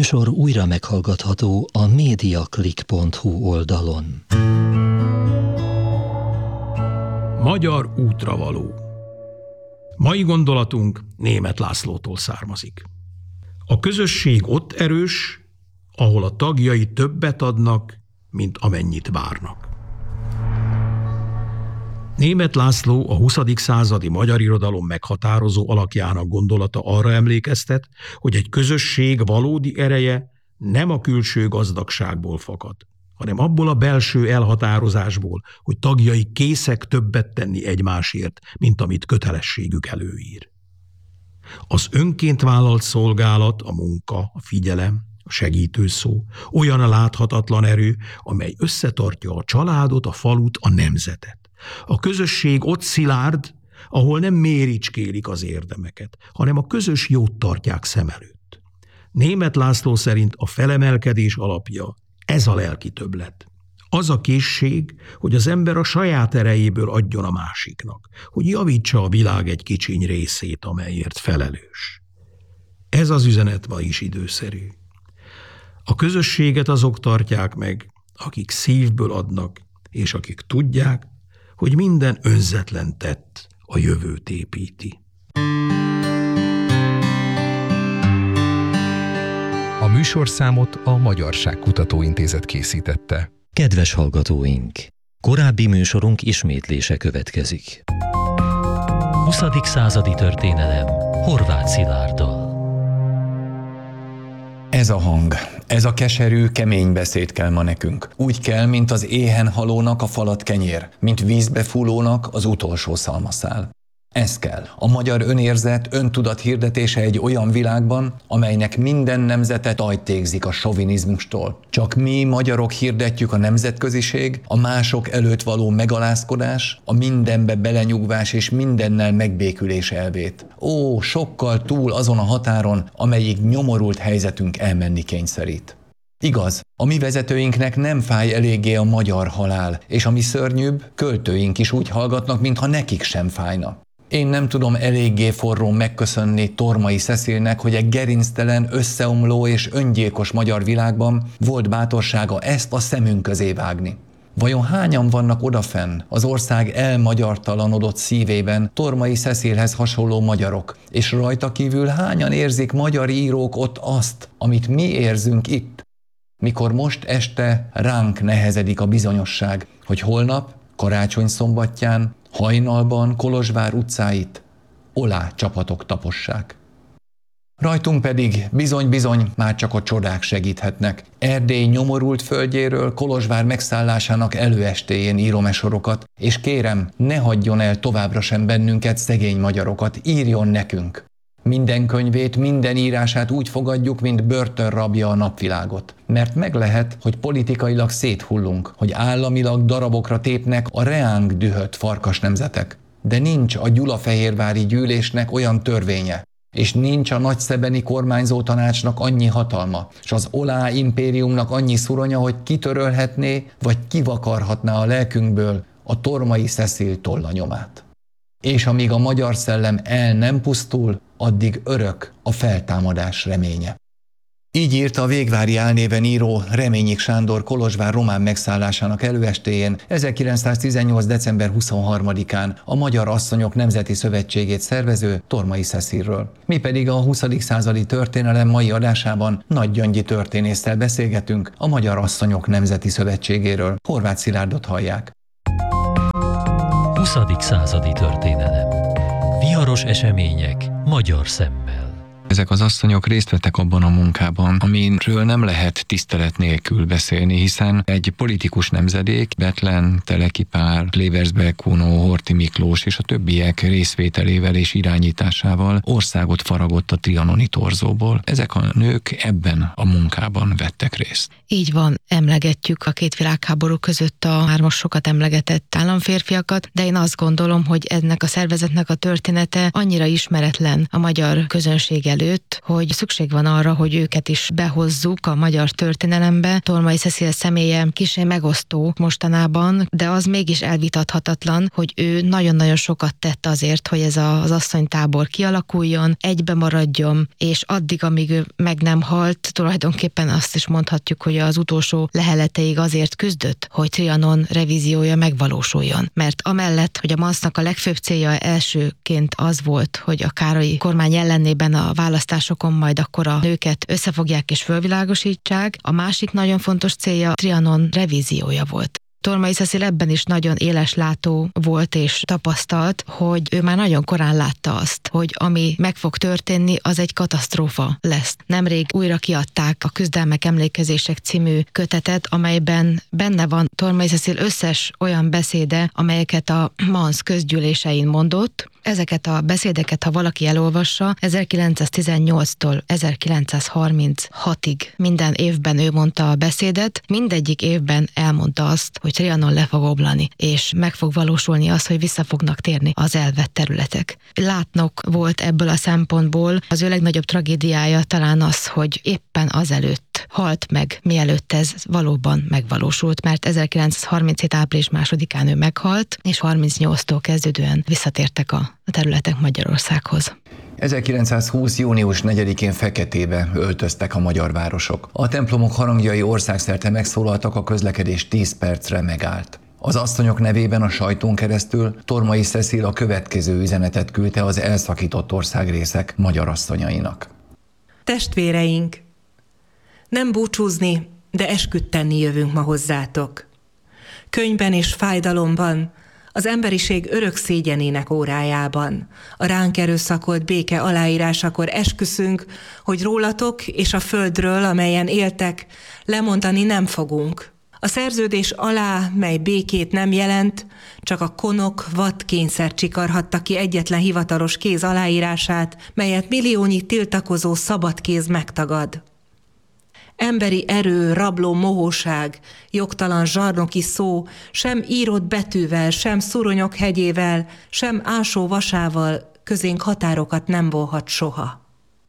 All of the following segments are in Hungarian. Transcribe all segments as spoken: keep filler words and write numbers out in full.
műsor újra meghallgatható a mediaclick pont hu oldalon. Magyar útravaló. Mai gondolatunk Németh Lászlótól származik. A közösség ott erős, ahol a tagjai többet adnak, mint amennyit várnak. Németh László a huszadik századi magyar irodalom meghatározó alakjának gondolata arra emlékeztet, hogy egy közösség valódi ereje nem a külső gazdagságból fakad, hanem abból a belső elhatározásból, hogy tagjai készek többet tenni egymásért, mint amit kötelességük előír. Az önként vállalt szolgálat, a munka, a figyelem, a segítőszó olyan láthatatlan erő, amely összetartja a családot, a falut, a nemzetet. A közösség ott szilárd, ahol nem méricskélik az érdemeket, hanem a közös jót tartják szem előtt. Németh László szerint a felemelkedés alapja ez a lelki többlet. Az a készség, hogy az ember a saját erejéből adjon a másiknak, hogy javítsa a világ egy kicsiny részét, amelyért felelős. Ez az üzenet ma is időszerű. A közösséget azok tartják meg, akik szívből adnak, és akik tudják, hogy minden önzetlen tett a jövőt építi. A műsorszámot a Magyarságkutató Intézet készítette. Kedves hallgatóink! Korábbi műsorunk ismétlése következik. huszadik századi történelem Horváth Szilárddal. Ez a hang, ez a keserű, kemény beszéd kell ma nekünk. Úgy kell, mint az éhen halónak a falat kenyér, mint vízbe fúlónak az utolsó szalmaszál. Ez kell. A magyar önérzet, öntudat hirdetése egy olyan világban, amelynek minden nemzete tajtégzik a sovinizmustól. Csak mi magyarok hirdetjük a nemzetköziség, a mások előtt való megalázkodás, a mindenbe belenyugvás és mindennel megbékülés elvét. Ó, sokkal túl azon a határon, amelyik nyomorult helyzetünk elmenni kényszerít. Igaz, a mi vezetőinknek nem fáj eléggé a magyar halál, és ami szörnyűbb, költőink is úgy hallgatnak, mintha nekik sem fájna. Én nem tudom eléggé forrón megköszönni Tormai Cecilnek, hogy egy gerinctelen, összeomló és öngyilkos magyar világban volt bátorsága ezt a szemünk közé vágni. Vajon hányan vannak odafenn az ország elmagyartalanodott szívében Tormai Cecilhez hasonló magyarok, és rajta kívül hányan érzik magyar írók ott azt, amit mi érzünk itt, mikor most este ránk nehezedik a bizonyosság, hogy holnap, karácsony szombatján, hajnalban Kolozsvár utcáit olá csapatok tapossák. Rajtunk pedig bizony-bizony már csak a csodák segíthetnek. Erdély nyomorult földjéről Kolozsvár megszállásának előestéjén írom e sorokat, és kérem, ne hagyjon el továbbra sem bennünket, szegény magyarokat, írjon nekünk. Minden könyvét, minden írását úgy fogadjuk, mint börtönrabja a napvilágot. Mert meg lehet, hogy politikailag széthullunk, hogy államilag darabokra tépnek a reánk dühött farkas nemzetek. De nincs a gyulafehérvári gyűlésnek olyan törvénye, és nincs a nagyszebeni kormányzó tanácsnak annyi hatalma, és az olá impériumnak annyi szuronya, hogy kitörölhetné, vagy kivakarhatná a lelkünkből a Tormai Cecil tollanyomát. És amíg a magyar szellem el nem pusztul, addig örök a feltámadás reménye. Így írta a Végvári álnéven író Reményik Sándor Kolozsvár román megszállásának előestéjén, ezerkilencszáztizennyolc. december huszonharmadikán a Magyar Asszonyok Nemzeti Szövetségét szervező Tormai Cecilről. Mi pedig a huszadik századi történelem mai adásában Nagy Gyöngyi történésszel beszélgetünk a Magyar Asszonyok Nemzeti Szövetségéről. Horváth Szilárdot hallják. huszadik századi történelem. Viharos események magyar szemmel. Ezek az asszonyok részt vettek abban a munkában, amiről nem lehet tisztelet nélkül beszélni, hiszen egy politikus nemzedék, Bethlen, Teleki Pál, Klebersberg Kuno, Horthy Miklós és a többiek részvételével és irányításával országot faragott a trianoni torzóból. Ezek a nők ebben a munkában vettek részt. Így van, emlegetjük a két világháború között a már most sokat emlegetett államférfiakat, de én azt gondolom, hogy ennek a szervezetnek a története annyira ismeretlen a magyar közönség előtt, előtt, hogy szükség van arra, hogy őket is behozzuk a magyar történelembe. Tormai Cecil személye kissé megosztó mostanában, de az mégis elvitathatatlan, hogy ő nagyon-nagyon sokat tett azért, hogy ez az asszonytábor kialakuljon, egybe maradjon, és addig, amíg ő meg nem halt, tulajdonképpen azt is mondhatjuk, hogy az utolsó leheleteig azért küzdött, hogy Trianon revíziója megvalósuljon. Mert amellett, hogy a MANSZ-nak a legfőbb célja elsőként az volt, hogy a Károlyi kormány ellenében a választásokon majd akkor a nőket összefogják és fölvilágosítsák, a másik nagyon fontos célja Trianon revíziója volt. Tormai Cecil ebben is nagyon éleslátó volt és tapasztalt, hogy ő már nagyon korán látta azt, hogy ami meg fog történni, az egy katasztrófa lesz. Nemrég újra kiadták a Küzdelmek emlékezések című kötetet, amelyben benne van Tormai Cecil összes olyan beszéde, amelyeket a MANSZ közgyűlésein mondott. Ezeket a beszédeket, ha valaki elolvassa, ezerkilencszáztizennyolctól ezerkilencszázharminchatig minden évben ő mondta a beszédet, mindegyik évben elmondta azt, hogy Trianon le fog omlani, és meg fog valósulni az, hogy vissza fognak térni az elvett területek. Látnok volt ebből a szempontból, az ő legnagyobb tragédiája talán az, hogy éppen azelőtt halt meg, mielőtt ez valóban megvalósult, mert ezerkilencszázharminchét április másodikán ő meghalt, és harmincnyolctól kezdődően visszatértek a a területek Magyarországhoz. ezerkilencszázhúsz. június negyedikén feketébe öltöztek a magyar városok. A templomok harangjai országszerte megszólaltak, a közlekedés tíz percre megállt. Az asszonyok nevében a sajtón keresztül Tormai Cecil a következő üzenetet küldte az elszakított országrészek magyar asszonyainak. Testvéreink, nem búcsúzni, de esküt tenni jövünk ma hozzátok. Könyvben és fájdalomban, az emberiség örök szégyenének órájában, a ránk erőszakolt béke aláírásakor esküszünk, hogy rólatok és a földről, amelyen éltek, lemondani nem fogunk. A szerződés alá, mely békét nem jelent, csak a konok vad kényszer csikarhatta ki egyetlen hivatalos kéz aláírását, melyet milliónyi tiltakozó szabad kéz megtagad. Emberi erő, rabló mohóság, jogtalan zsarnoki szó, sem írott betűvel, sem szuronyok hegyével, sem ásó vasával közénk határokat nem volhat soha.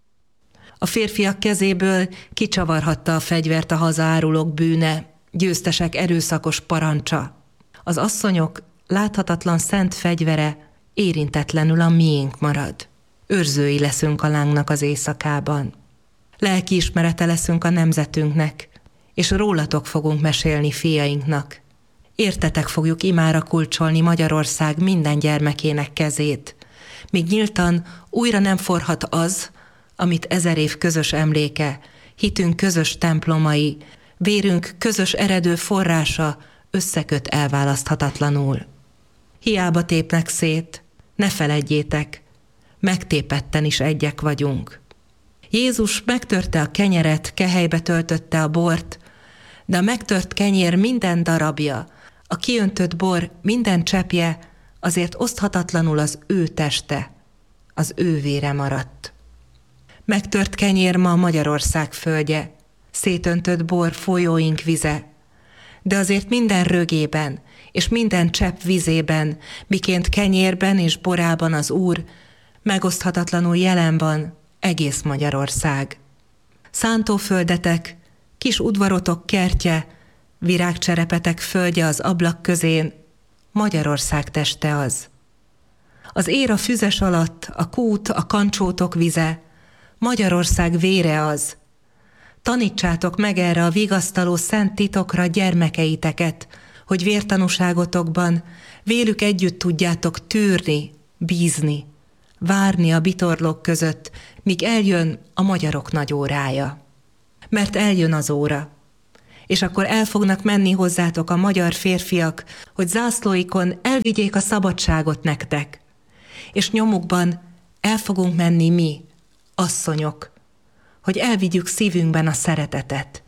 A férfiak kezéből kicsavarhatta a fegyvert a hazaárulók bűne, győztesek erőszakos parancsa. Az asszonyok láthatatlan szent fegyvere érintetlenül a miénk marad. Őrzői leszünk a lángnak az éjszakában. Lelkiismerete leszünk a nemzetünknek, és rólatok fogunk mesélni fiainknak. Értetek fogjuk imára kulcsolni Magyarország minden gyermekének kezét, míg nyíltan újra nem forhat az, amit ezer év közös emléke, hitünk közös templomai, vérünk közös eredő forrása összeköt elválaszthatatlanul. Hiába tépnek szét, ne feledjétek, megtépetten is egyek vagyunk. Jézus megtörte a kenyeret, kehelybe töltötte a bort, de a megtört kenyér minden darabja, a kiöntött bor minden cseppje azért oszthatatlanul az ő teste, az ő vére maradt. Megtört kenyér ma Magyarország földje, szétöntött bor folyóink vize, de azért minden rögében és minden csepp vizében, miként kenyérben és borában az Úr, megoszthatatlanul jelen van egész Magyarország. Szántóföldetek, kis udvarotok kertje, virágcserepetek földje az ablak közén, Magyarország teste az. Az ér a füzes alatt, a kút, a kancsótok vize, Magyarország vére az. Tanítsátok meg erre a vigasztaló szent titokra gyermekeiteket, hogy vértanúságotokban vélük együtt tudjátok tűrni, bízni, várni a bitorlók között, míg eljön a magyarok nagy órája. Mert eljön az óra, és akkor el fognak menni hozzátok a magyar férfiak, hogy zászlóikon elvigyék a szabadságot nektek, és nyomukban el fogunk menni mi, asszonyok, hogy elvigyük szívünkben a szeretetet.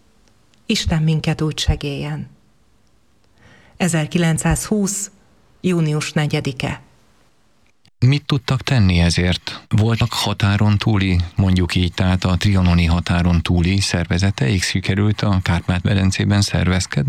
Isten minket úgy segéljen. ezerkilencszázhúsz. június negyedike. Mit tudtak tenni ezért? Voltak határon túli, mondjuk így, tehát a trianoni határon túli szervezeteik, sikerült a Kárpát-medencében szervezkedni?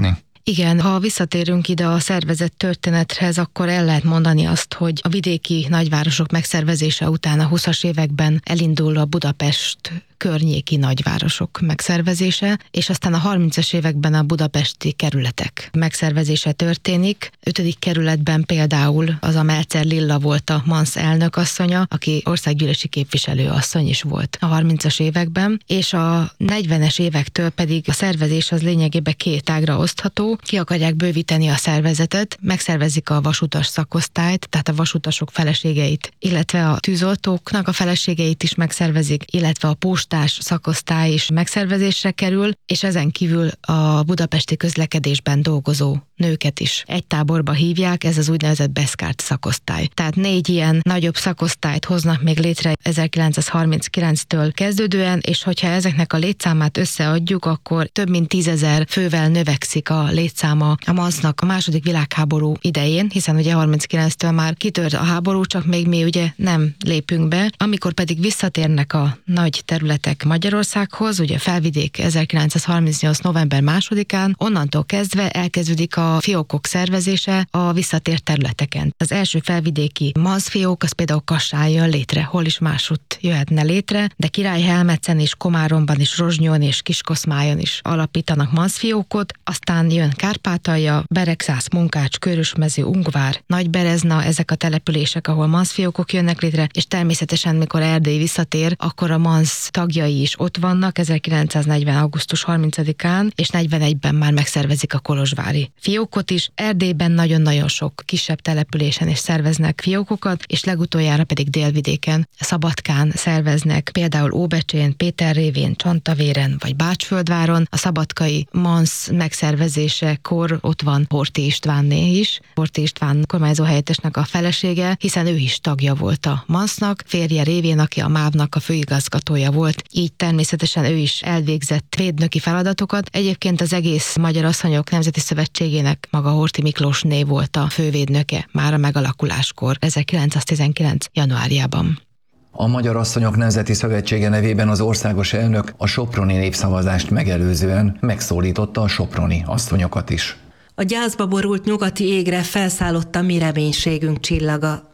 Igen, ha visszatérünk ide a szervezett történethez, akkor el lehet mondani azt, hogy a vidéki nagyvárosok megszervezése után a huszas években elindul a Budapest környéki nagyvárosok megszervezése, és aztán a harmincas években a budapesti kerületek megszervezése történik. Ötödik kerületben például az a Melzer Lilla volt a MANSZ elnökasszonya, aki országgyűlési képviselőasszony is volt a harmincas években, és a negyvenes évektől pedig a szervezés az lényegében két ágra osztható. Ki akarják bővíteni a szervezetet, megszervezik a vasutas szakosztályt, tehát a vasutasok feleségeit, illetve a tűzoltóknak a feleségeit is megszervezik, illetve a postás szakosztály is megszervezésre kerül, és ezen kívül a budapesti közlekedésben dolgozó nőket is egy táborba hívják, ez az úgynevezett beszkárt szakosztály. Tehát négy ilyen nagyobb szakosztályt hoznak még létre ezerkilencszázharminckilenctől kezdődően, és hogyha ezeknek a létszámát összeadjuk, akkor több mint tízezer fővel növekszik a létszáma a mansznak a második világháború idején, hiszen ugye harminckilenctől már kitört a háború, csak még mi ugye nem lépünk be. Amikor pedig visszatérnek a nagy területek Magyarországhoz, ugye Felvidék ezerkilencszázharmincnyolc november másodikán, onnantól kezdve elkezdődik a fiókok szervezése a visszatért területeken. Az első felvidéki manszfiók az például Kassán jön létre, hol is másút jöhetne létre, de Királyhelmecen és Komáromban is, Rozsnyon és Kiskoszmályon is alapítanak manszfiókot, aztán jön Kárpátalja, Beregszász, Munkács, Körösmező, Ungvár, Nagyberezna, ezek a települések, ahol manszfiókok jönnek létre, és természetesen, mikor Erdély visszatér, akkor a mansz tagjai is ott vannak ezerkilencszáznegyven. augusztus harmincadikán, és negyvenegyben már megszervezik a kolozsvári fiókot is. Erdélyben nagyon-nagyon sok kisebb településen is szerveznek fiókokat, és legutoljára pedig délvidéken, Szabadkán szerveznek, például Óbecsén, Péterrévén, Csantavéren vagy Bácsföldváron. A szabadkai mansz megszervezésekor ott van Horthy Istvánné is. Horthy István kormányzó helyettesnek a felesége, hiszen ő is tagja volt a mansznak, férje révén, aki a mávnak a főigazgatója volt, így természetesen ő is elvégzett védnöki feladatokat. Egyébként az egész Magyar Asszonyok Nemzeti Szövetségének maga Horthy Miklósné volt a fővédnöke már a megalakuláskor, ezerkilencszáztizenkilenc. januárjában. A Magyar Asszonyok Nemzeti Szövetsége nevében az országos elnök a soproni népszavazást megelőzően megszólította a soproni asszonyokat is. A gyászba borult nyugati égre felszállott a mi reménységünk csillaga.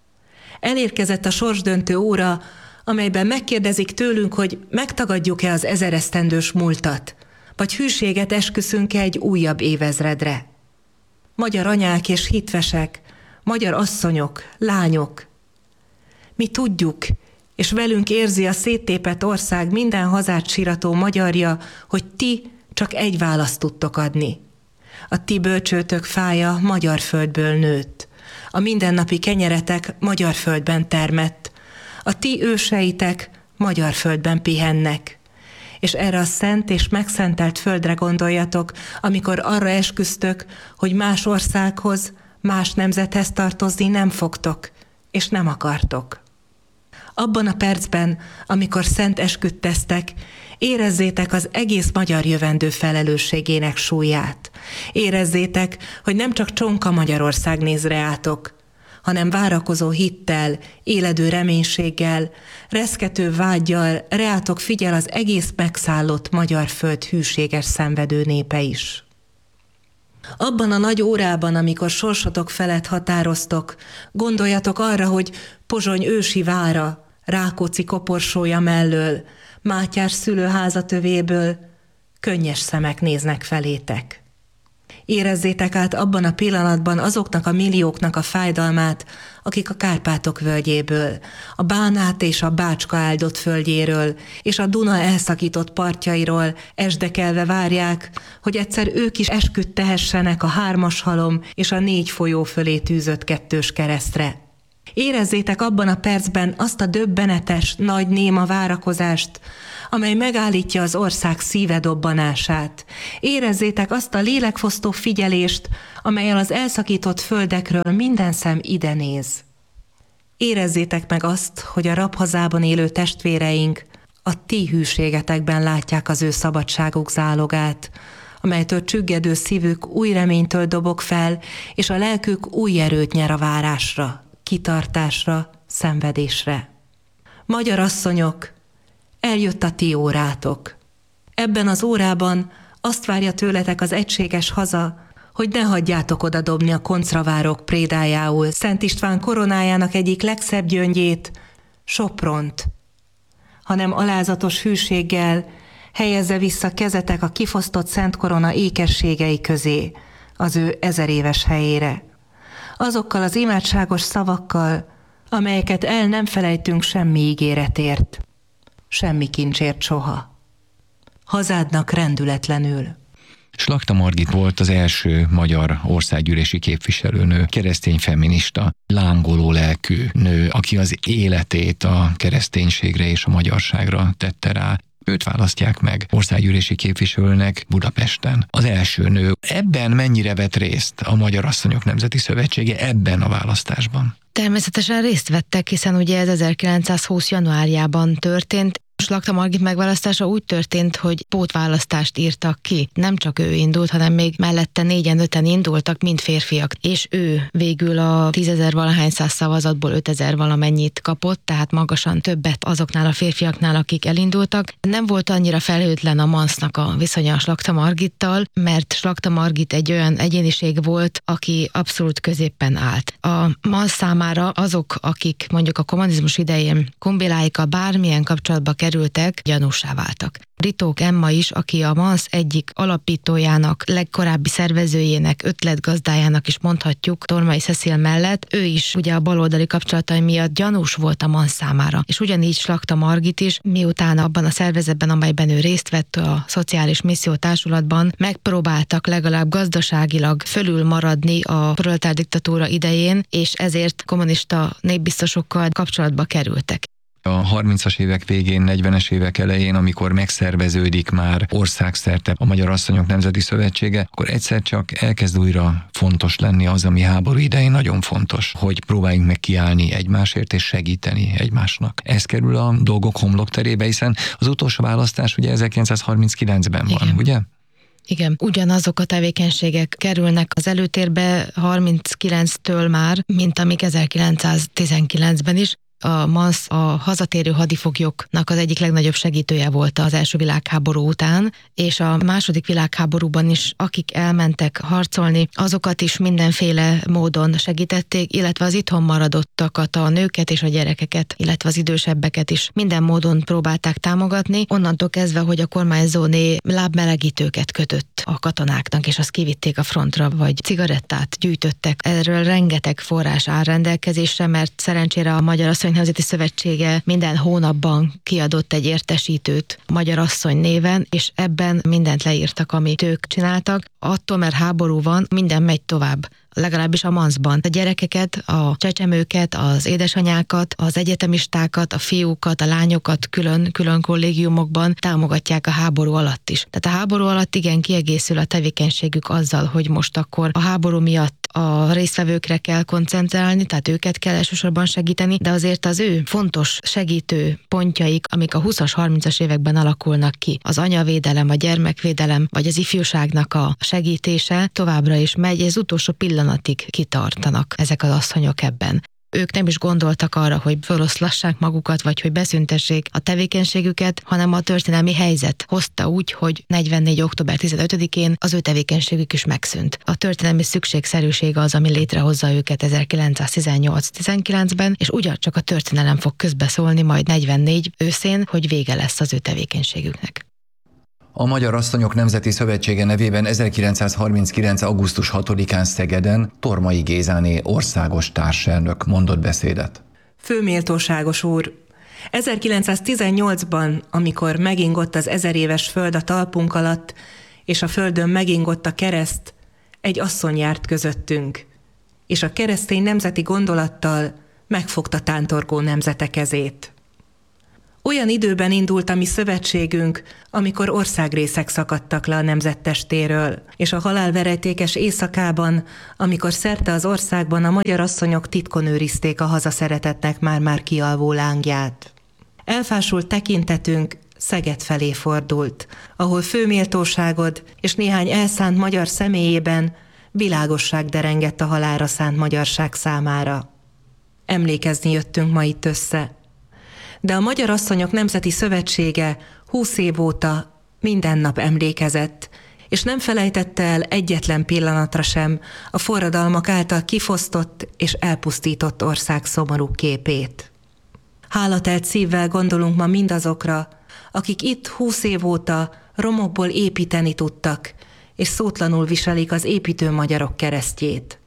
Elérkezett a sorsdöntő óra, amelyben megkérdezik tőlünk, hogy megtagadjuk-e az ezeresztendős múltat, vagy hűséget esküszünk-e egy újabb évezredre. Magyar anyák és hitvesek, magyar asszonyok, lányok, mi tudjuk, és velünk érzi a széttépett ország minden hazát sírató magyarja, hogy ti csak egy választ tudtok adni. A ti bölcsőtök fája magyar földből nőtt, a mindennapi kenyeretek magyar földben termett, a ti őseitek magyar földben pihennek. És erre a szent és megszentelt földre gondoljatok, amikor arra esküztök, hogy más országhoz, más nemzethez tartozni nem fogtok, és nem akartok. Abban a percben, amikor szent esküt tesztek, érezzétek az egész magyar jövendő felelősségének súlyát. Érezzétek, hogy nem csak csonka Magyarország néz reátok, hanem várakozó hittel, éledő reménységgel, reszkető vággyal reátok figyel az egész megszállott magyar föld hűséges szenvedő népe is. Abban a nagy órában, amikor sorsotok felett határoztok, gondoljatok arra, hogy Pozsony ősi vára, Rákóczi koporsója mellől, Mátyás szülőházatövéből könnyes szemek néznek felétek. Érezzétek át abban a pillanatban azoknak a millióknak a fájdalmát, akik a Kárpátok völgyéből, a Bánát és a Bácska áldott földjéről és a Duna elszakított partjairól esdekelve várják, hogy egyszer ők is esküt tehessenek a hármas halom és a négy folyó fölé tűzött kettős keresztre. Érezzétek abban a percben azt a döbbenetes, nagy néma várakozást, amely megállítja az ország szíve dobbanását. Érezzétek azt a lélekfosztó figyelést, amellyel az elszakított földekről minden szem ide néz. Érezzétek meg azt, hogy a rabhazában élő testvéreink a ti hűségetekben látják az ő szabadságuk zálogát, amelytől csüggedő szívük új reménytől dobog fel, és a lelkük új erőt nyer a várásra, kitartásra, szenvedésre. Magyar asszonyok, eljött a ti órátok. Ebben az órában Azt várja tőletek az egységes haza, hogy ne hagyjátok odadobni a koncravárok prédájául Szent István koronájának egyik legszebb gyöngyét, Sopront, hanem alázatos hűséggel helyezze vissza kezetek a kifosztott szent korona ékességei közé, az ő ezer éves helyére. Azokkal az imádságos szavakkal, amelyeket el nem felejtünk semmi ígéretért, semmi kincsért soha. Hazádnak rendületlenül. Slakta Margit volt az első magyar országgyűlési képviselőnő, keresztény feminista, lángoló lelkű nő, aki az életét a kereszténységre és a magyarságra tette rá. Őt választják meg országgyűlési képviselőnek Budapesten. Az első nő. Ebben mennyire vett részt a Magyar Asszonyok Nemzeti Szövetsége ebben a választásban? Természetesen részt vettek, hiszen ugye ez ezerkilencszázhúsz januárjában történt. Slakta Margit megválasztása úgy történt, hogy pótválasztást írtak ki. Nem csak ő indult, hanem még mellette négyen-öten indultak, mind férfiak. És ő végül a tízezer valahány száz szavazatból ötezer valamennyit kapott, tehát magasan többet azoknál a férfiaknál, akik elindultak. Nem volt annyira felhőtlen a mansznak a viszonya a Slakta Margittal, mert Slakta Margit egy olyan egyéniség volt, aki abszolút középpen állt. A mansz számára azok, akik mondjuk a kommunizmus idején kombiláikkal bármilyen kapcsolatba kerültek, gyanússá váltak. Ritók Emma is, aki a mansz egyik alapítójának, legkorábbi szervezőjének, ötletgazdájának is mondhatjuk, Tormai Cecil mellett, ő is ugye a baloldali kapcsolatai miatt gyanús volt a mansz számára. És ugyanígy Slakta Margit is, miután abban a szervezetben, amelyben ő részt vett, a Szociális Misszió Társulatban, megpróbáltak legalább gazdaságilag fölül maradni a proletár diktatúra idején, és ezért kommunista népbiztosokkal kapcsolatba kerültek. A harmincas évek végén, negyvenes évek elején, amikor megszerveződik már országszerte a Magyar Asszonyok Nemzeti Szövetsége, akkor egyszer csak elkezd újra fontos lenni az, ami háború idején nagyon fontos, hogy próbáljunk meg kiállni egymásért és segíteni egymásnak. Ez kerül a dolgok homlokterébe, hiszen az utolsó választás ugye ezerkilencszázharminckilencben van, igen. ugye? Igen, ugyanazok a tevékenységek kerülnek az előtérbe harminckilenctől már, mint amik ezerkilencszáztizenkilencben is. A mansz a hazatérő hadifoglyoknak az egyik legnagyobb segítője volt az első világháború után, és a második világháborúban is, akik elmentek harcolni, azokat is mindenféle módon segítették, illetve az itthon maradottakat, a nőket és a gyerekeket, illetve az idősebbeket is minden módon próbálták támogatni. Onnantól kezdve, hogy a kormányzóné lábmelegítőket kötött a katonáknak, és azt kivitték a frontra, vagy cigarettát gyűjtöttek. Erről rengeteg forrás áll rendelkezésre, mert szerencsére a Magyar Asszony Nemzeti Szövetsége minden hónapban kiadott egy értesítőt Magyar Asszony néven, és ebben mindent leírtak, amit ők csináltak. Attól, mert háború van, minden megy tovább. Legalábbis a manszban. A gyerekeket, a csecsemőket, az édesanyákat, az egyetemistákat, a fiúkat, a lányokat külön, külön kollégiumokban támogatják a háború alatt is. Tehát a háború alatt igen kiegészül a tevékenységük azzal, hogy most akkor a háború miatt a résztvevőkre kell koncentrálni, tehát őket kell elsősorban segíteni, de azért az ő fontos segítő pontjaik, amik a huszas, harmincas években alakulnak ki, az anyavédelem, a gyermekvédelem, vagy az ifjúságnak a segítése továbbra is megy, ez utolsó pillanatig kitartanak ezek az asszonyok ebben. Ők nem is gondoltak arra, hogy feloszlassák magukat, vagy hogy beszüntessék a tevékenységüket, hanem a történelmi helyzet hozta úgy, hogy negyvennégy. október tizenötödikén az ő tevékenységük is megszűnt. A történelmi szükségszerűség az, ami létrehozza őket ezerkilencszáztizennyolc-tizenkilencben, és ugyancsak a történelem fog közbeszólni majd negyvennégy őszén, hogy vége lesz az ő tevékenységüknek. A Magyar Asszonyok Nemzeti Szövetsége nevében ezerkilencszázharminckilenc. augusztus hatodikán Szegeden Tormai Gézáné országos társelnök mondott beszédet. Főméltóságos úr, ezerkilencszáztizennyolcban, amikor megingott az ezer éves föld a talpunk alatt, és a földön megingott a kereszt, egy asszony járt közöttünk, és a keresztény nemzeti gondolattal megfogta tántorgó nemzete kezét. Olyan időben indult a mi szövetségünk, amikor országrészek szakadtak le a nemzettestéről, és a halálverejtékes éjszakában, amikor szerte az országban a magyar asszonyok titkon őrizték a hazaszeretetnek már-már kialvó lángját. Elfásult tekintetünk Szeged felé fordult, ahol főméltóságod és néhány elszánt magyar személyében világosság derengett a halálra szánt magyarság számára. Emlékezni jöttünk ma itt össze, de a Magyar Asszonyok Nemzeti Szövetsége húsz év óta minden nap emlékezett, és nem felejtette el egyetlen pillanatra sem a forradalmak által kifosztott és elpusztított ország szomorú képét. Hálatelt szívvel gondolunk ma mindazokra, akik itt húsz év óta romokból építeni tudtak, és szótlanul viselik az építő magyarok keresztjét.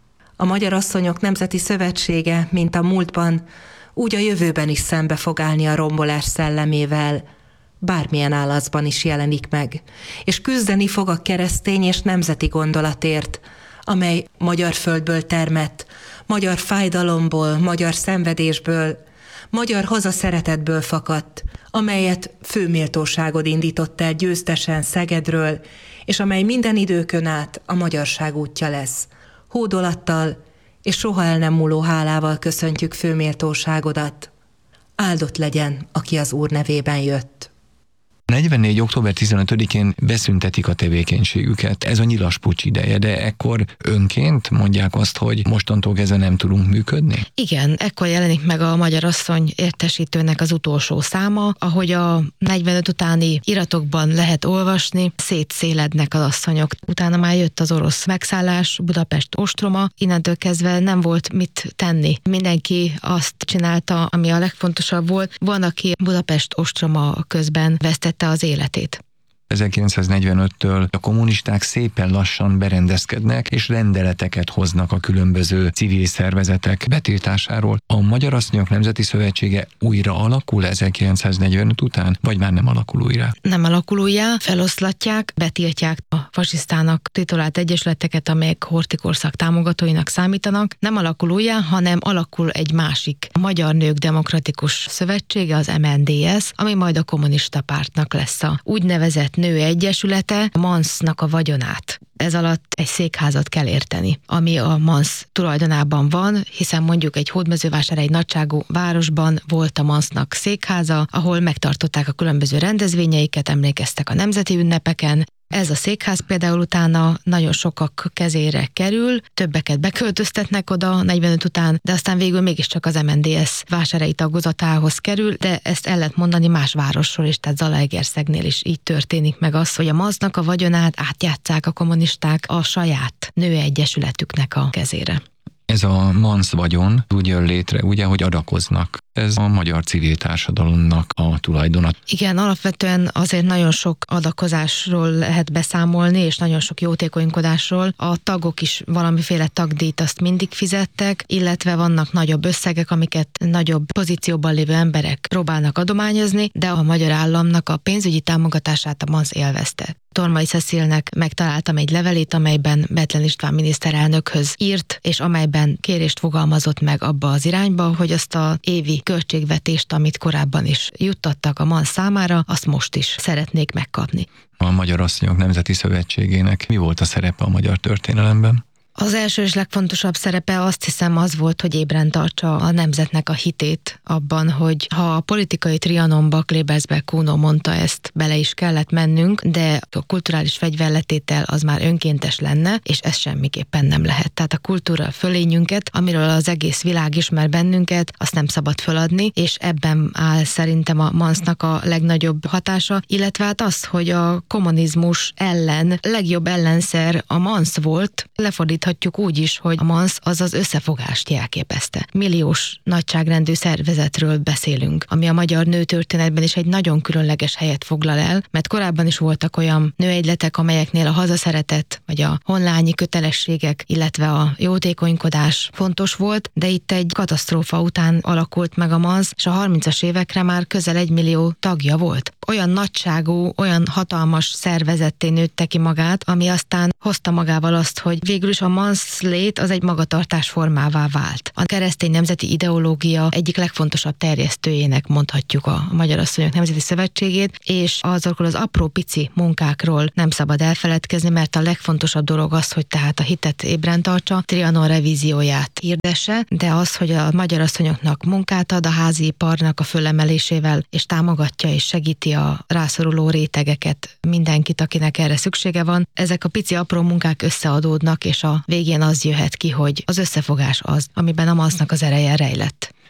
A Magyar Asszonyok Nemzeti Szövetsége, mint a múltban, úgy a jövőben is szembe fog állni a rombolás szellemével, bármilyen állatban is jelenik meg, és küzdeni fog a keresztény és nemzeti gondolatért, amely magyar földből termett, magyar fájdalomból, magyar szenvedésből, magyar hazaszeretetből fakadt, amelyet főméltóságod indított el győztesen Szegedről, és amely minden időkön át a magyarság útja lesz. Hódolattal és soha el nem múló hálával köszöntjük főméltóságodat. Áldott legyen, aki az Úr nevében jött. negyvennégy. október tizenötödikén beszüntetik a tevékenységüket. Ez a nyilaspuccs ideje, de ekkor önként mondják azt, hogy mostantól kezdve nem tudunk működni? Igen, ekkor jelenik meg a Magyar Asszony értesítőnek az utolsó száma, ahogy a negyvenöt utáni iratokban lehet olvasni, szétszélednek az asszonyok. Utána már jött az orosz megszállás, Budapest ostroma, innentől kezdve nem volt mit tenni. Mindenki azt csinálta, ami a legfontosabb volt. Van, aki Budapest ostroma közben vesztett az életét. ezerkilencszáznegyvenöttől a kommunisták szépen lassan berendezkednek, és rendeleteket hoznak a különböző civil szervezetek betiltásáról. A Magyar Asszonyok Nemzeti Szövetsége újra alakul ezerkilencszáznegyvenöt után, vagy már nem alakul újra? Nem alakul újra, feloszlatják, betiltják a fasisztának titulált egyesületeket, amelyek horthy-korszak támogatóinak számítanak. Nem alakul újra, hanem alakul egy másik, a Magyar Nők Demokratikus Szövetsége, az em en dé es, ami majd a kommunista pártnak lesz a úgynevezett Nő Egyesülete, a mansznak a vagyonát. Ez alatt egy székházat kell érteni, ami a mansz tulajdonában van, hiszen mondjuk egy hódmezővásárhelyi nagyságú városban volt a mansznak székháza, ahol megtartották a különböző rendezvényeiket, emlékeztek a nemzeti ünnepeken. Ez a székház például utána nagyon sokak kezére kerül, többeket beköltöztetnek oda negyvenöt után, de aztán végül mégiscsak az em en dé es vásárhelyi tagozatához kerül, de ezt el lehet mondani más városról is, tehát Zalaegerszegnél is így történik meg az, hogy a mansznak a vagyonát átjátsszák a kommunisták a saját nőegyesületüknek a kezére. Ez a mansz vagyon úgy jön létre, ugye, hogy adakoznak. Ez a magyar civil társadalomnak a tulajdona. Igen, alapvetően azért nagyon sok adakozásról lehet beszámolni, és nagyon sok jótékonykodásról. A tagok is valamiféle tagdíjat azt mindig fizettek, illetve vannak nagyobb összegek, amiket nagyobb pozícióban lévő emberek próbálnak adományozni, de a magyar államnak a pénzügyi támogatását a mansz élvezte. Tormai Cecilnek megtaláltam egy levelét, amelyben Bethlen István miniszterelnökhöz írt, és amelyben kérést fogalmazott meg abba az irányba, hogy azt a évi költségvetést, amit korábban is juttattak a mansz számára, azt most is szeretnék megkapni. A Magyar Asszonyok Nemzeti Szövetségének mi volt a szerepe a magyar történelemben? Az első és legfontosabb szerepe azt hiszem az volt, hogy ébren tartsa a nemzetnek a hitét abban, hogy ha a politikai trianonba, Klebersberg Kuno mondta ezt, bele is kellett mennünk, de a kulturális fegyverletétel az már önkéntes lenne, és ez semmiképpen nem lehet. Tehát a kultúra fölényünket, amiről az egész világ ismer bennünket, azt nem szabad föladni, és ebben áll szerintem a mansznak a legnagyobb hatása, illetve hát az, hogy a kommunizmus ellen legjobb ellenszer a mansz volt, lefordít úgy is, hogy a mansz az az összefogást jelképezte. Milliós nagyságrendű szervezetről beszélünk, ami a magyar nőtörténetben is egy nagyon különleges helyet foglal el, mert korábban is voltak olyan nőegyletek, amelyeknél a hazaszeretet, vagy a honlányi kötelességek, illetve a jótékonykodás fontos volt, de itt egy katasztrófa után alakult meg a mansz, és a harmincas évekre már közel egy millió tagja volt. Olyan nagyságú, olyan hatalmas szervezetté nőtte ki magát, ami aztán hozta magával azt, hogy végül is a mansz lét az egy magatartás formává vált. A keresztény nemzeti ideológia egyik legfontosabb terjesztőjének mondhatjuk a Magyar Asszonyok Nemzeti Szövetségét, és azokról az apró pici munkákról nem szabad elfeledkezni, mert a legfontosabb dolog az, hogy tehát a hitet ébren tartsa, Trianon revízióját hirdesse, de az, hogy a Magyar Asszonyoknak munkát ad a házi iparnak a fölemelésével, és támogatja és segíti a rászoruló rétegeket, mindenkit, akinek erre szüksége van. Ezek a pici apró munkák összeadódnak, és a végén az jöhet ki, hogy az összefogás az, amiben a mansznak az ereje rejlett.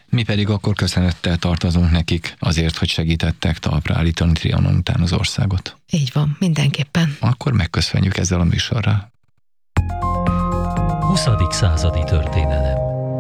Mi pedig akkor köszönettel tartozunk nekik azért, hogy segítettek talpra állítani Trianon után az országot. Így van, mindenképpen. Akkor megköszönjük ezzel a műsorral. huszadik századi történelem.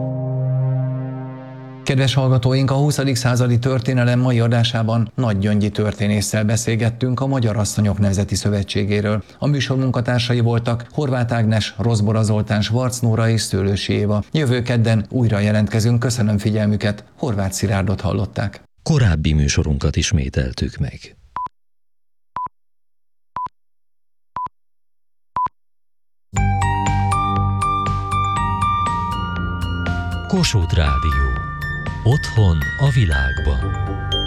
Kedves hallgatóink, a huszadik századi történelem mai adásában Nagy Gyöngyi történésszel beszélgettünk a Magyar Asszonyok Nemzeti Szövetségéről. A műsor munkatársai voltak Horváth Ágnes, Rozbora Zoltán, Schwarz Nóra és Szőlősi Éva. Jövő kedden újra jelentkezünk, köszönöm figyelmüket, Horváth Szilárdot hallották. Korábbi műsorunkat ismételtük meg. Kossuth Rádió. Otthon a világban.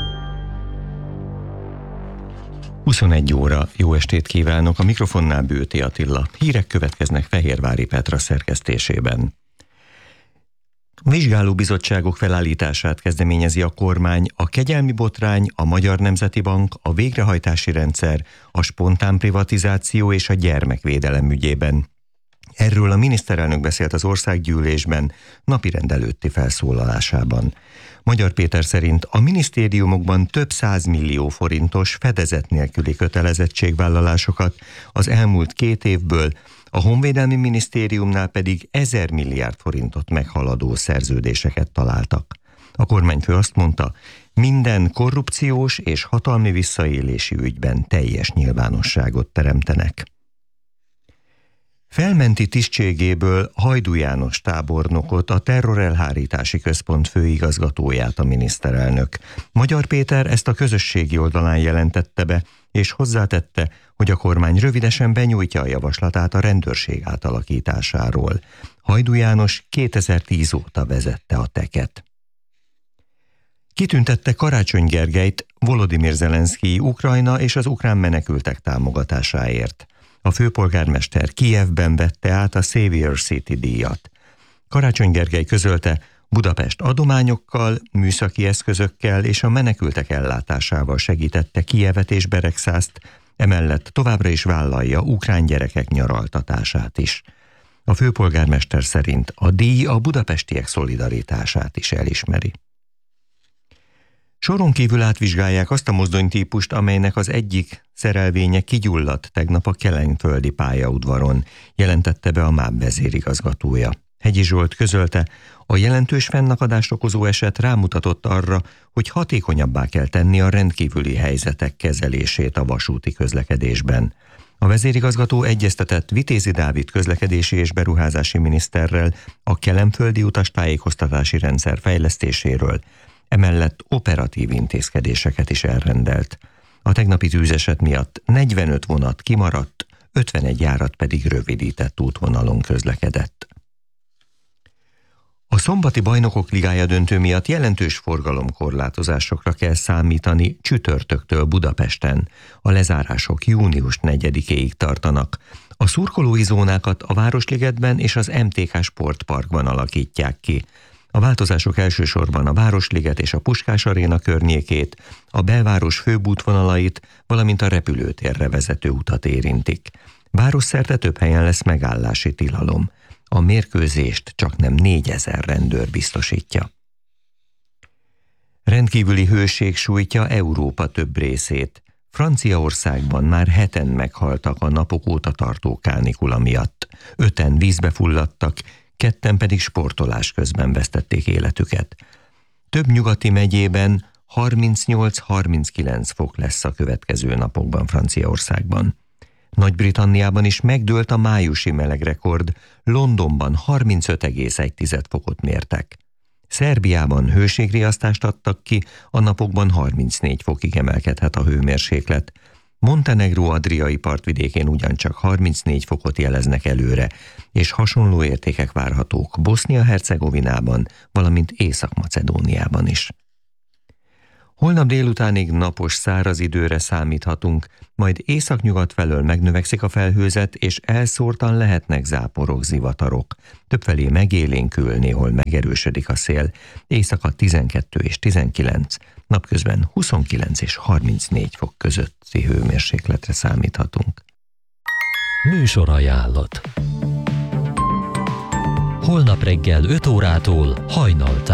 huszonegy óra, jó estét kívánok, a mikrofonnál Bőti Attila. Hírek következnek Fehérvári Petra szerkesztésében. A vizsgálóbizottságok felállítását kezdeményezi a kormány, a kegyelmi botrány, a Magyar Nemzeti Bank, a végrehajtási rendszer, a spontán privatizáció és a gyermekvédelem ügyében. Erről a miniszterelnök beszélt az országgyűlésben napirend előtti felszólalásában. Magyar Péter szerint a minisztériumokban több százmillió forintos fedezet nélküli kötelezettségvállalásokat az elmúlt két évből, a Honvédelmi Minisztériumnál pedig ezer milliárd forintot meghaladó szerződéseket találtak. A kormányfő azt mondta, minden korrupciós és hatalmi visszaélési ügyben teljes nyilvánosságot teremtenek. Felmenti tisztségéből Hajdú János tábornokot, a Terrorelhárítási Központ főigazgatóját a miniszterelnök. Magyar Péter ezt a közösségi oldalán jelentette be, és hozzátette, hogy a kormány rövidesen benyújtja a javaslatát a rendőrség átalakításáról. Hajdú János kétezer-tíz óta vezette a teket. Kitüntette Karácsony Gergelyt Volodymyr Zelenszkij Ukrajna és az ukrán menekültek támogatásáért. A főpolgármester Kijevben vette át a Savior City díjat. Karácsony Gergely közölte, Budapest adományokkal, műszaki eszközökkel és a menekültek ellátásával segítette Kijevet és Beregszászt, emellett továbbra is vállalja ukrán gyerekek nyaraltatását is. A főpolgármester szerint a díj a budapestiek szolidaritását is elismeri. Soron kívül átvizsgálják azt a mozdonytípust, amelynek az egyik szerelvénye kigyulladt tegnap a kelenföldi pályaudvaron, jelentette be a MÁV vezérigazgatója. Hegyi Zsolt közölte, a jelentős fennakadást okozó eset rámutatott arra, hogy hatékonyabbá kell tenni a rendkívüli helyzetek kezelését a vasúti közlekedésben. A vezérigazgató egyeztetett Vitézi Dávid közlekedési és beruházási miniszterrel a kelenföldi utastájékoztatási rendszer fejlesztéséről, emellett operatív intézkedéseket is elrendelt. A tegnapi tűzeset miatt negyvenöt vonat kimaradt, ötvenegy járat pedig rövidített útvonalon közlekedett. A szombati Bajnokok Ligája döntő miatt jelentős forgalomkorlátozásokra kell számítani csütörtöktől Budapesten. A lezárások június negyedikéig tartanak. A szurkolói zónákat a Városligetben és az em té ká Sportparkban alakítják ki. A változások elsősorban a Városliget és a Puskás Aréna környékét, a belváros főbb útvonalait, valamint a repülőtérre vezető utat érintik. Városszerte több helyen lesz megállási tilalom. A mérkőzést csaknem négyezer rendőr biztosítja. Rendkívüli hőség sújtja Európa több részét. Franciaországban már heten meghaltak a napok óta tartó kánikula miatt. Öten vízbe fulladtak, ketten pedig sportolás közben vesztették életüket. Több nyugati megyében harmincnyolc-harminckilenc fok lesz a következő napokban Franciaországban. Nagy-Britanniában is megdőlt a májusi melegrekord, Londonban harmincöt egész egy fokot mértek. Szerbiában hőségriasztást adtak ki, a napokban harmincnégy fokig emelkedhet a hőmérséklet. Montenegró adriai partvidékén ugyancsak harmincnégy fokot jeleznek előre, és hasonló értékek várhatók Bosznia-Hercegovinában, valamint Észak-Macedóniában is. Holnap délutánig napos száraz időre számíthatunk, majd északnyugat felől megnövekszik a felhőzet, és elszórtan lehetnek záporok, zivatarok. Többfelé megélénkül, néhol megerősödik a szél, éjszaka tizenkettő és tizenkilenc, napközben huszonkilenc és harmincnégy fok közötti hőmérsékletre számíthatunk. Műsorajánlat. Holnap reggel öt órától Hajnaltáj.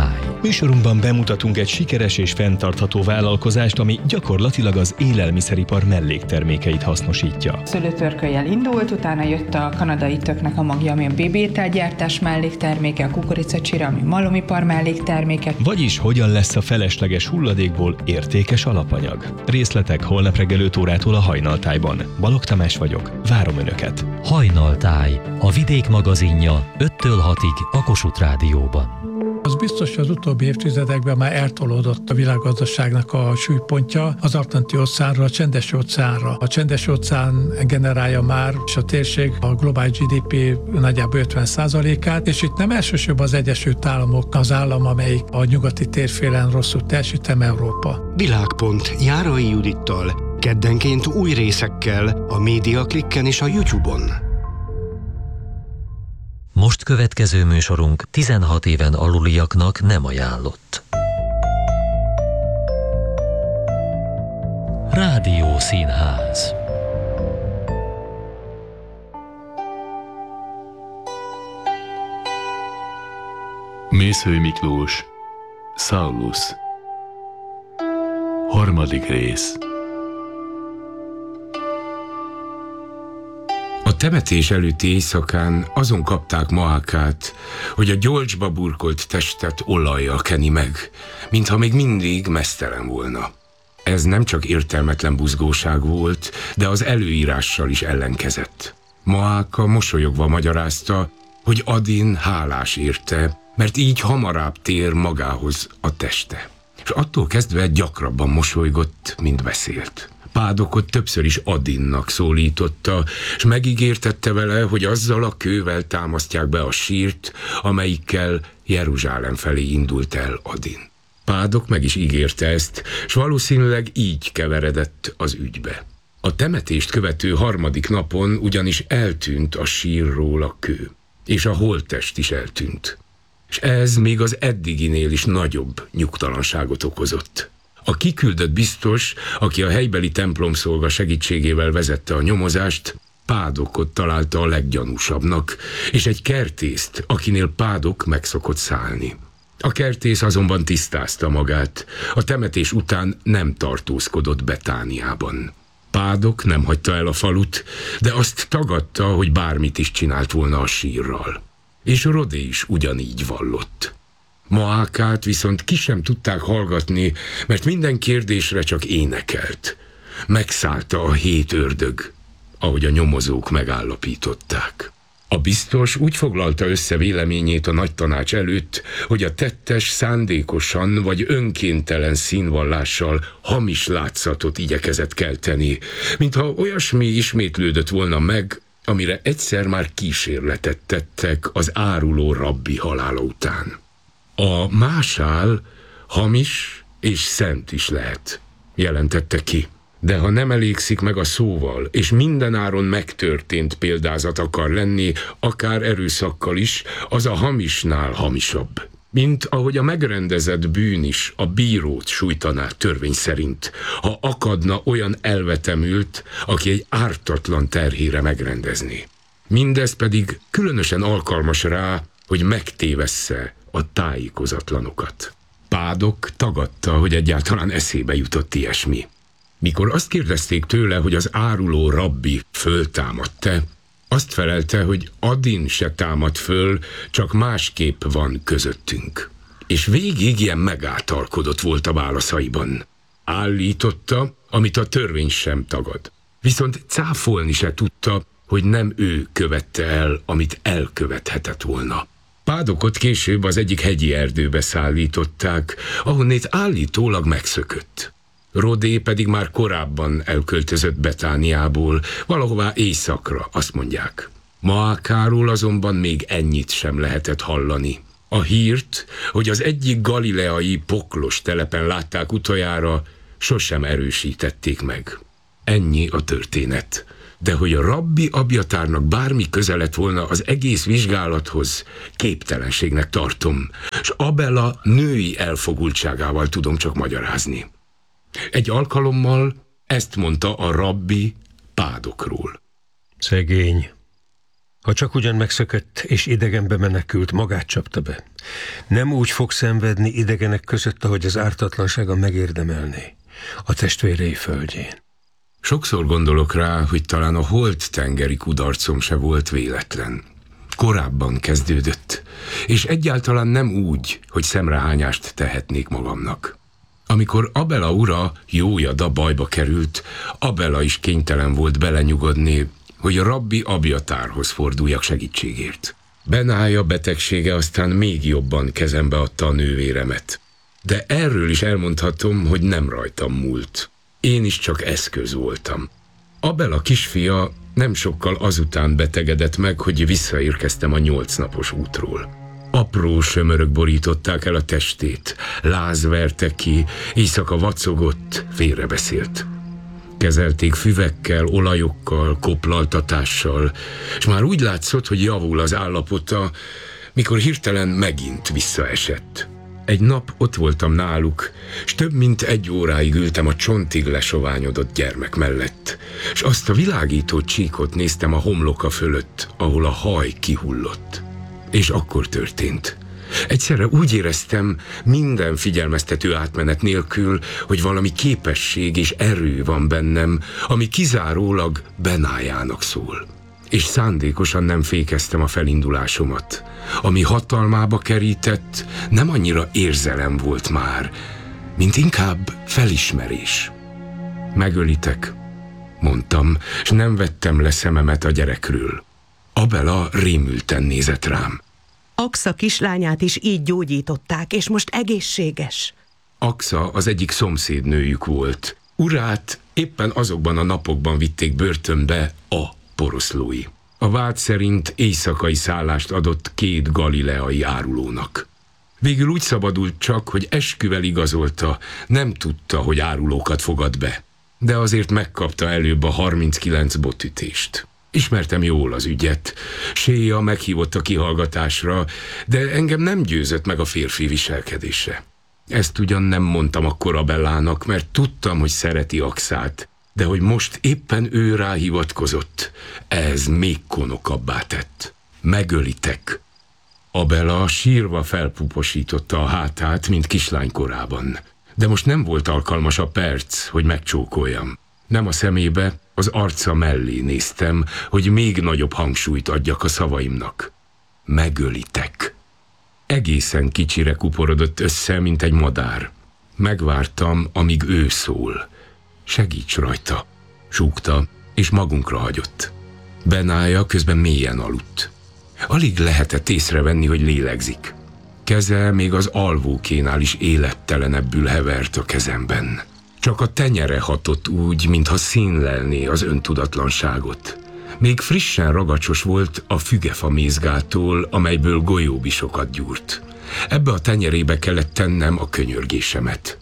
Műsorunkban bemutatunk egy sikeres és fenntartható vállalkozást, ami gyakorlatilag az élelmiszeripar melléktermékeit hasznosítja. Szőlőtörköllyel indult, utána jött a kanadai töknek a magja, ami a bébételgyártás mellékterméke, a kukoricacsira, ami malomipar mellékterméke. Vagyis hogyan lesz a felesleges hulladékból értékes alapanyag? Részletek holnap reggel öt órától a Hajnaltájban. Balogh Tamás vagyok, várom Önöket. Hajnaltáj, a Vidék magazinja öttől hatig a Kossuth Rádióban. Az biztos, hogy az utóbbi évtizedekben már eltolódott a világgazdaságnak a súlypontja az Atlanti-óceánra, a Csendes-óceánra. A Csendes-óceán generálja már, és a térség a globális gé dé pé nagyjából ötven százalékát, és itt nem elsősorban az Egyesült Államok az állam, amelyik a nyugati térfélen rosszul teljesít, hanem Európa. Világpont Járai Judittal, keddenként új részekkel a MediaClicken és a YouTube-on. Most következő műsorunk tizenhat éven aluliaknak nem ajánlott. Rádió Színház. Mészöly Miklós, Saulus. Harmadik rész. A temetés előtti éjszakán azon kapták Maákát, hogy a gyolcsba burkolt testet olajjal keni meg, mintha még mindig meztelen volna. Ez nem csak értelmetlen buzgóság volt, de az előírással is ellenkezett. Maáka mosolyogva magyarázta, hogy Adin hálás érte, mert így hamarabb tér magához a teste. És attól kezdve gyakrabban mosolygott, mint beszélt. Pádokot többször is Adinnak szólította, és megígértette vele, hogy azzal a kővel támasztják be a sírt, amelyikkel Jeruzsálem felé indult el Adin. Pádok meg is ígérte ezt, és valószínűleg így keveredett az ügybe. A temetést követő harmadik napon ugyanis eltűnt a sírról a kő, és a holttest is eltűnt. És ez még az eddiginél is nagyobb nyugtalanságot okozott. A kiküldött biztos, aki a helybeli templomszolga segítségével vezette a nyomozást, Pádokot találta a leggyanúsabbnak, és egy kertészt, akinél Pádok meg szokott szállni. A kertész azonban tisztázta magát, a temetés után nem tartózkodott Betániában. Pádok nem hagyta el a falut, de azt tagadta, hogy bármit is csinált volna a sírral. És Rodé is ugyanígy vallott. Maákát viszont ki sem tudták hallgatni, mert minden kérdésre csak énekelt. Megszállta a hét ördög, ahogy a nyomozók megállapították. A biztos úgy foglalta össze véleményét a nagy tanács előtt, hogy a tettes szándékosan vagy önkéntelen színvallással hamis látszatot igyekezett kelteni, mintha olyasmi ismétlődött volna meg, amire egyszer már kísérletet tettek az áruló rabbi halála után. A másál hamis és szent is lehet, jelentette ki. De ha nem elégszik meg a szóval, és mindenáron megtörtént példázat akar lenni, akár erőszakkal is, az a hamisnál hamisabb. Mint ahogy a megrendezett bűn is a bírót sújtaná törvény szerint, ha akadna olyan elvetemült, aki egy ártatlan terhére megrendezni. Mindez pedig különösen alkalmas rá, hogy megtévessze a tájékozatlanokat. Pádok tagadta, hogy egyáltalán eszébe jutott ilyesmi. Mikor azt kérdezték tőle, hogy az áruló rabbi föltámadt-e, azt felelte, hogy Adin se támad föl, csak másképp van közöttünk. És végig ilyen megáltalkodott volt a válaszaiban. Állította, amit a törvény sem tagad. Viszont cáfolni se tudta, hogy nem ő követte el, amit elkövethetett volna. Pádokot később az egyik hegyi erdőbe szállították, ahonnét állítólag megszökött. Rodé pedig már korábban elköltözött Betániából, valahová északra, azt mondják. Maákáról azonban még ennyit sem lehetett hallani. A hírt, hogy az egyik galileai poklos telepen látták utoljára, sosem erősítették meg. Ennyi a történet. De hogy a rabbi Abjatárnak bármi köze lett volna az egész vizsgálathoz, képtelenségnek tartom, s Abela női elfogultságával tudom csak magyarázni. Egy alkalommal ezt mondta a rabbi Pádokról. Szegény. Ha csak ugyan megszökött és idegenbe menekült, magát csapta be. Nem úgy fog szenvedni idegenek között, ahogy az ártatlansága megérdemelné, a testvérei földjén. Sokszor gondolok rá, hogy talán a holt tengeri kudarcom se volt véletlen. Korábban kezdődött, és egyáltalán nem úgy, hogy szemrehányást tehetnék magamnak. Amikor Abela ura, Jójada bajba került, Abela is kénytelen volt belenyugodni, hogy a rabbi Abjatárhoz forduljak segítségért. Benája betegsége aztán még jobban kezembe adta a nővéremet. De erről is elmondhatom, hogy nem rajtam múlt. Én is csak eszköz voltam. Abela kisfia nem sokkal azután betegedett meg, hogy visszaérkeztem a nyolc napos útról. Apró sömörök borították el a testét, láz verte ki, éjszaka vacogott, félrebeszélt. Kezelték füvekkel, olajokkal, koplaltatással, és már úgy látszott, hogy javul az állapota, mikor hirtelen megint visszaesett. Egy nap ott voltam náluk, és több mint egy óráig ültem a csontig lesoványodott gyermek mellett, és azt a világító csíkot néztem a homloka fölött, ahol a haj kihullott. És akkor történt. Egyszerre úgy éreztem, minden figyelmeztető átmenet nélkül, hogy valami képesség és erő van bennem, ami kizárólag Benájának szól. És szándékosan nem fékeztem a felindulásomat. Ami hatalmába kerített, nem annyira érzelem volt már, mint inkább felismerés. Megölitek, mondtam, és nem vettem le szememet a gyerekről. Abela rémülten nézett rám. Aksa kislányát is így gyógyították, és most egészséges. Aksa az egyik szomszédnőjük volt. Urát éppen azokban a napokban vitték börtönbe a poroszlói. A vád szerint éjszakai szállást adott két galileai árulónak. Végül úgy szabadult csak, hogy esküvel igazolta, nem tudta, hogy árulókat fogad be. De azért megkapta előbb a harminckilenc botütést. Ismertem jól az ügyet. Séja meghívott a kihallgatásra, de engem nem győzött meg a férfi viselkedése. Ezt ugyan nem mondtam akkor Abellának, mert tudtam, hogy szereti Akszát, de hogy most éppen ő rá hivatkozott, ez még konokabbá tett. Megölitek. Abela sírva felpuposította a hátát, mint kislány korában. De most nem volt alkalmas a perc, hogy megcsókoljam. Nem a szemébe, az arca mellé néztem, hogy még nagyobb hangsúlyt adjak a szavaimnak. Megölitek. Egészen kicsire kuporodott össze, mint egy madár. Megvártam, amíg ő szól. Segíts rajta, súgta, és magunkra hagyott. Benája közben mélyen aludt. Alig lehetett észrevenni, hogy lélegzik. Keze még az alvókénál is élettelenebbül hevert a kezemben. Csak a tenyere hatott úgy, mintha színlelné az öntudatlanságot. Még frissen ragacsos volt a fügefa mézgától, amelyből golyóbisokat gyúrt. Ebbe a tenyerébe kellett tennem a könyörgésemet.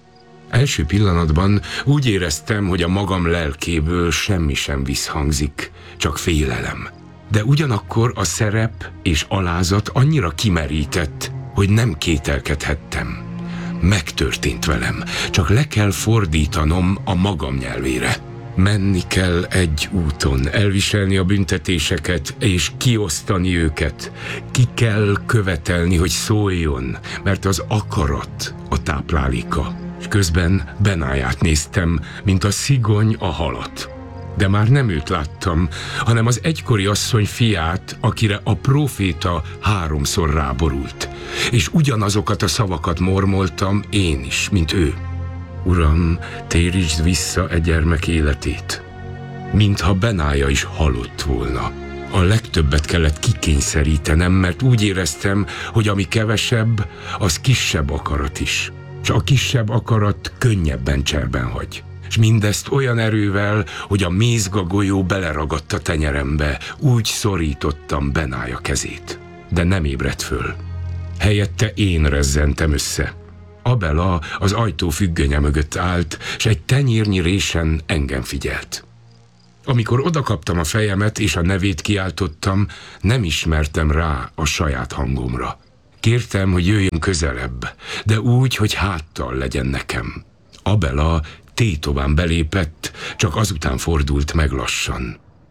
Első pillanatban úgy éreztem, hogy a magam lelkéből semmi sem visszhangzik, csak félelem. De ugyanakkor a szerep és alázat annyira kimerített, hogy nem kételkedhettem. Megtörtént velem, csak le kell fordítanom a magam nyelvére. Menni kell egy úton, elviselni a büntetéseket és kiosztani őket. Ki kell követelni, hogy szóljon, mert az akarat a tápláléka. És közben Benáját néztem, mint a szigony a halat. De már nem őt láttam, hanem az egykori asszony fiát, akire a próféta háromszor ráborult. És ugyanazokat a szavakat mormoltam én is, mint ő. Uram, térítsd vissza e gyermek életét. Mintha Benája is halott volna. A legtöbbet kellett kikényszerítenem, mert úgy éreztem, hogy ami kevesebb, az kisebb akarat is. És a kisebb akarat könnyebben cserben hagy. És mindezt olyan erővel, hogy a mézgagolyó beleragadt a tenyerembe, úgy szorítottam Benája kezét. De nem ébredt föl. Helyette én rezzentem össze. Abela az ajtó függönye mögött állt, és egy tenyérnyi résen engem figyelt. Amikor odakaptam a fejemet és a nevét kiáltottam, nem ismertem rá a saját hangomra. Kértem, hogy jöjjön közelebb, de úgy, hogy háttal legyen nekem. Abela tétován belépett, csak azután fordult meg lassan.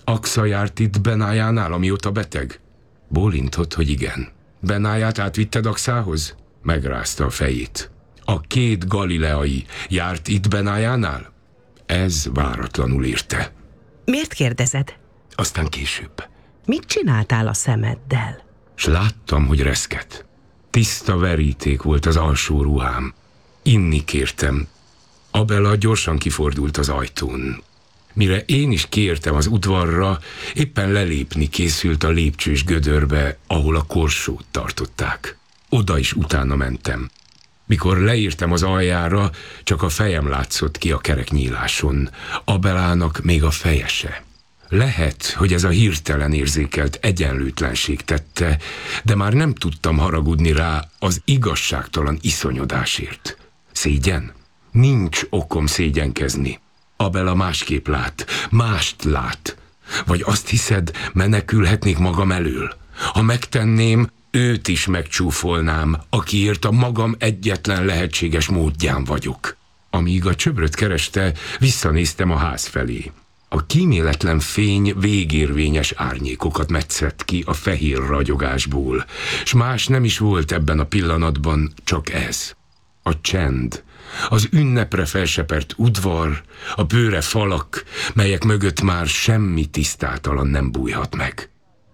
Aksa járt itt Benájánál, amióta beteg? Bólintott, hogy igen. Benáját átvitted Akszához? Megrázta a fejét. A két galileai járt itt Benájánál? Ez váratlanul érte. Miért kérdezed? Aztán később. Mit csináltál a szemeddel? S láttam, hogy reszket. Tiszta veríték volt az alsó ruhám. Inni kértem. Abela gyorsan kifordult az ajtón. Mire én is kiértem az udvarra, éppen lelépni készült a lépcsős gödörbe, ahol a korsót tartották. Oda is utána mentem. Mikor leértem az aljára, csak a fejem látszott ki a kereknyíláson. Abelának még a feje se. Lehet, hogy ez a hirtelen érzékelt egyenlőtlenség tette, de már nem tudtam haragudni rá az igazságtalan iszonyodásért. Szégyen? Nincs okom szégyenkezni. Abela másképp lát, mást lát. Vagy azt hiszed, menekülhetnék magam elől? Ha megtenném, őt is megcsúfolnám, akiért a magam egyetlen lehetséges módján vagyok. Amíg a csöbröt kereste, visszanéztem a ház felé. A kíméletlen fény végérvényes árnyékokat metszett ki a fehér ragyogásból, s más nem is volt ebben a pillanatban, csak ez. A csend, az ünnepre felsepert udvar, a bőre falak, melyek mögött már semmi tisztátalan nem bújhat meg.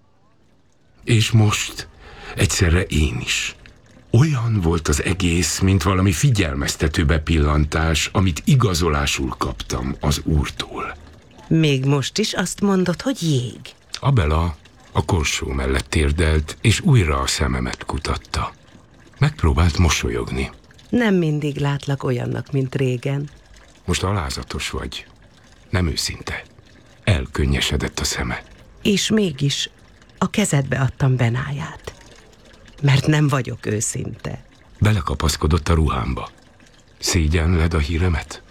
És most egyszerre én is. Olyan volt az egész, mint valami figyelmeztető bepillantás, amit igazolásul kaptam az Úrtól. Még most is azt mondod, hogy jég. Abela a korsó mellett térdelt, és újra a szememet kutatta. Megpróbált mosolyogni. Nem mindig látlak olyannak, mint régen. Most alázatos vagy. Nem őszinte. Elkönnyesedett a szeme. És mégis a kezedbe adtam Benáját. Mert nem vagyok őszinte. Belekapaszkodott a ruhámba. Szégyenled a híremet?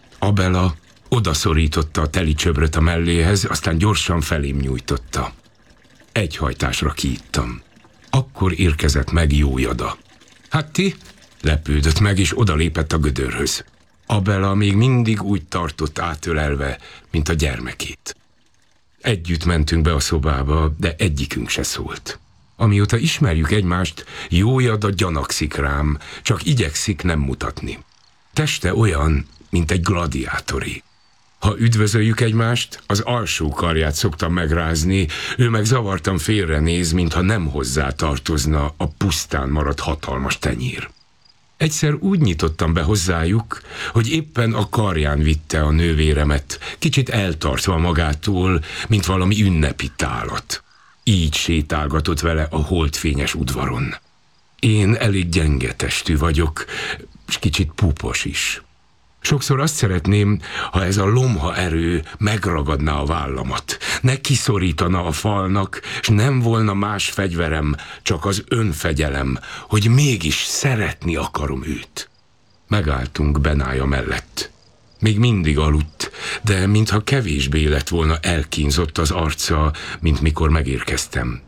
Abela odaszorította a teli csöbröt a melléhez, aztán gyorsan felém nyújtotta. Egy hajtásra kiittam. Akkor érkezett meg Jójada. Hát ti? Lepődött meg, és odalépett a gödörhöz. Abela még mindig úgy tartott átölelve, mint a gyermekét. Együtt mentünk be a szobába, de egyikünk se szólt. Amióta ismerjük egymást, Jójada gyanakszik rám, csak igyekszik nem mutatni. Teste olyan, mint egy gladiátori. Ha üdvözöljük egymást, az alsó karját szoktam megrázni, ő meg zavartan félrenéz, mintha nem hozzá tartozna a pusztán maradt hatalmas tenyér. Egyszer úgy nyitottam be hozzájuk, hogy éppen a karján vitte a nővéremet, kicsit eltartva magától, mint valami ünnepi tálat. Így sétálgatott vele a holdfényes udvaron. Én elég gyenge testű vagyok, és kicsit púpos is. Sokszor azt szeretném, ha ez a lomha erő megragadná a vállamat, ne kiszorítana a falnak, s nem volna más fegyverem, csak az önfegyelem, hogy mégis szeretni akarom őt. Megálltunk Benája mellett. Még mindig aludt, de mintha kevésbé lett volna elkínzott az arca, mint mikor megérkeztem.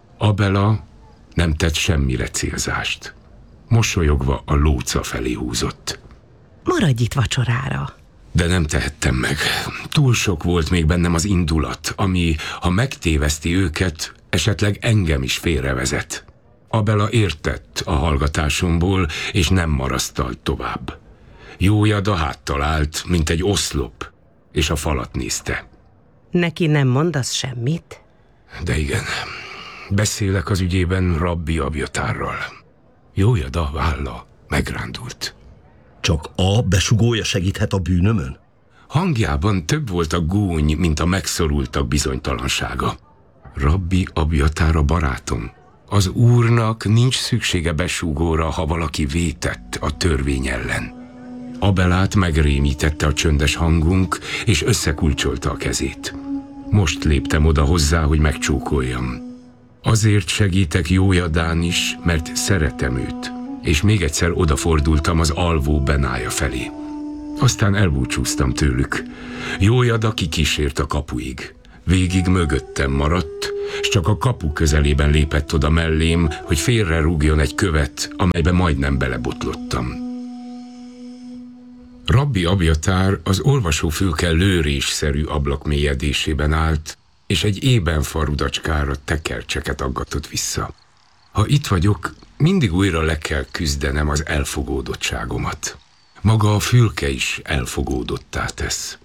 Abela nem tett semmire célzást. Mosolyogva a lóca felé húzott. Maradj itt vacsorára. De nem tehettem meg. Túl sok volt még bennem az indulat, ami, ha megtéveszti őket, esetleg engem is félrevezet. Abela értett a hallgatásomból, és nem marasztalt tovább. Jójada háttal állt, mint egy oszlop, és a falat nézte. Neki nem mondasz semmit? De igen. Beszélek az ügyében Rabbi Abjatárral. Jójada válla megrándult. Csak a besugója segíthet a bűnömön? Hangjában több volt a gúny, mint a megszorultak bizonytalansága. Rabbi Abjatár a barátom. Az Úrnak nincs szüksége besúgóra, ha valaki vétett a törvény ellen. Abelát megrémítette a csöndes hangunk, és összekulcsolta a kezét. Most léptem oda hozzá, hogy megcsókoljam. Azért segítek Jójadán is, mert szeretem őt. És még egyszer odafordultam az alvó Benája felé. Aztán elbúcsúztam tőlük. Jójada kikísért a kapuig. Végig mögöttem maradt, s csak a kapu közelében lépett oda mellém, hogy félre rúgjon egy követ, amelybe majdnem belebotlottam. Rabbi Abjatár az olvasófülke lőrésszerű ablak mélyedésében állt, és egy ében farudacskára tekercseket aggatott vissza. Ha itt vagyok, mindig újra le kell küzdenem az elfogódottságomat. Maga a fülke is elfogódottá tesz.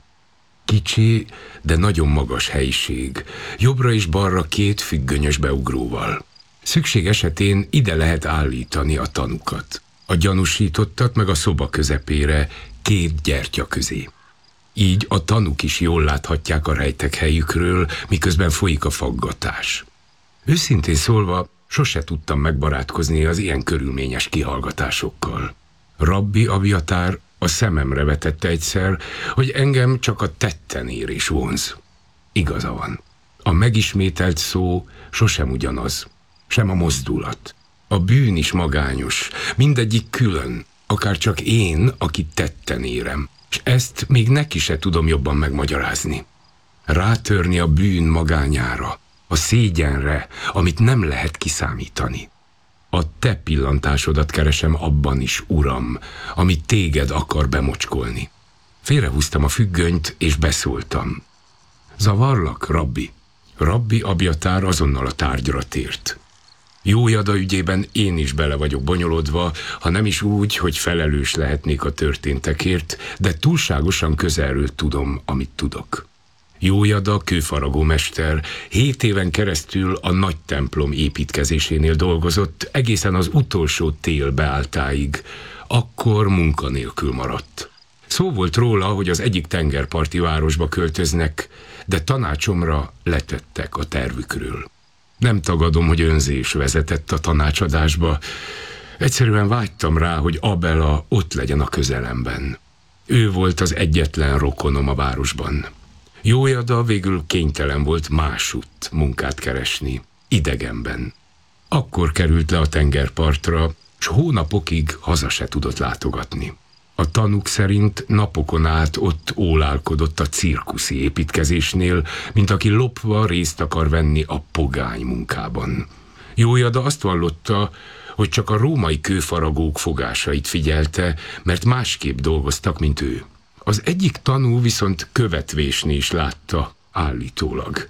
Kicsi, de nagyon magas helyiség, jobbra és balra két függönyös beugróval. Szükség esetén ide lehet állítani a tanukat, a gyanúsítottat meg a szoba közepére, két gyertya közé. Így a tanúk is jól láthatják a rejtek helyükről, miközben folyik a faggatás. Őszintén szólva, sose tudtam megbarátkozni az ilyen körülményes kihallgatásokkal. Rabbi Abiatár a szememre vetette egyszer, hogy engem csak a tettenérés vonz. Igaza van. A megismételt szó sosem ugyanaz, sem a mozdulat. A bűn is magányos, mindegyik külön, akár csak én, aki tetten érem, és ezt még neki se tudom jobban megmagyarázni. Rátörni a bűn magányára, a szégyenre, amit nem lehet kiszámítani. A te pillantásodat keresem abban is, Uram, amit téged akar bemocskolni. Félrehúztam a függönyt, és beszóltam. Zavarlak, rabbi? Rabbi Abiatár azonnal a tárgyra tért. Jójada ügyében én is bele vagyok bonyolodva, ha nem is úgy, hogy felelős lehetnék a történtekért, de túlságosan közelről tudom, amit tudok. Jójada kőfaragómester hét éven keresztül a nagy templom építkezésénél dolgozott, egészen az utolsó tél beálltáig, akkor munkanélkül maradt. Szó volt róla, hogy az egyik tengerparti városba költöznek, de tanácsomra letettek a tervükről. Nem tagadom, hogy önzés vezetett a tanácsadásba. Egyszerűen vágytam rá, hogy Abela ott legyen a közelemben. Ő volt az egyetlen rokonom a városban. Jójada végül kénytelen volt másutt munkát keresni, idegenben. Akkor került le a tengerpartra, s hónapokig haza se tudott látogatni. A tanúk szerint napokon át ott ólálkodott a cirkuszi építkezésnél, mint aki lopva részt akar venni a pogány munkában. Jójada azt vallotta, hogy csak a római kőfaragók fogásait figyelte, mert másképp dolgoztak, mint ő. Az egyik tanú viszont követvésni is látta, állítólag.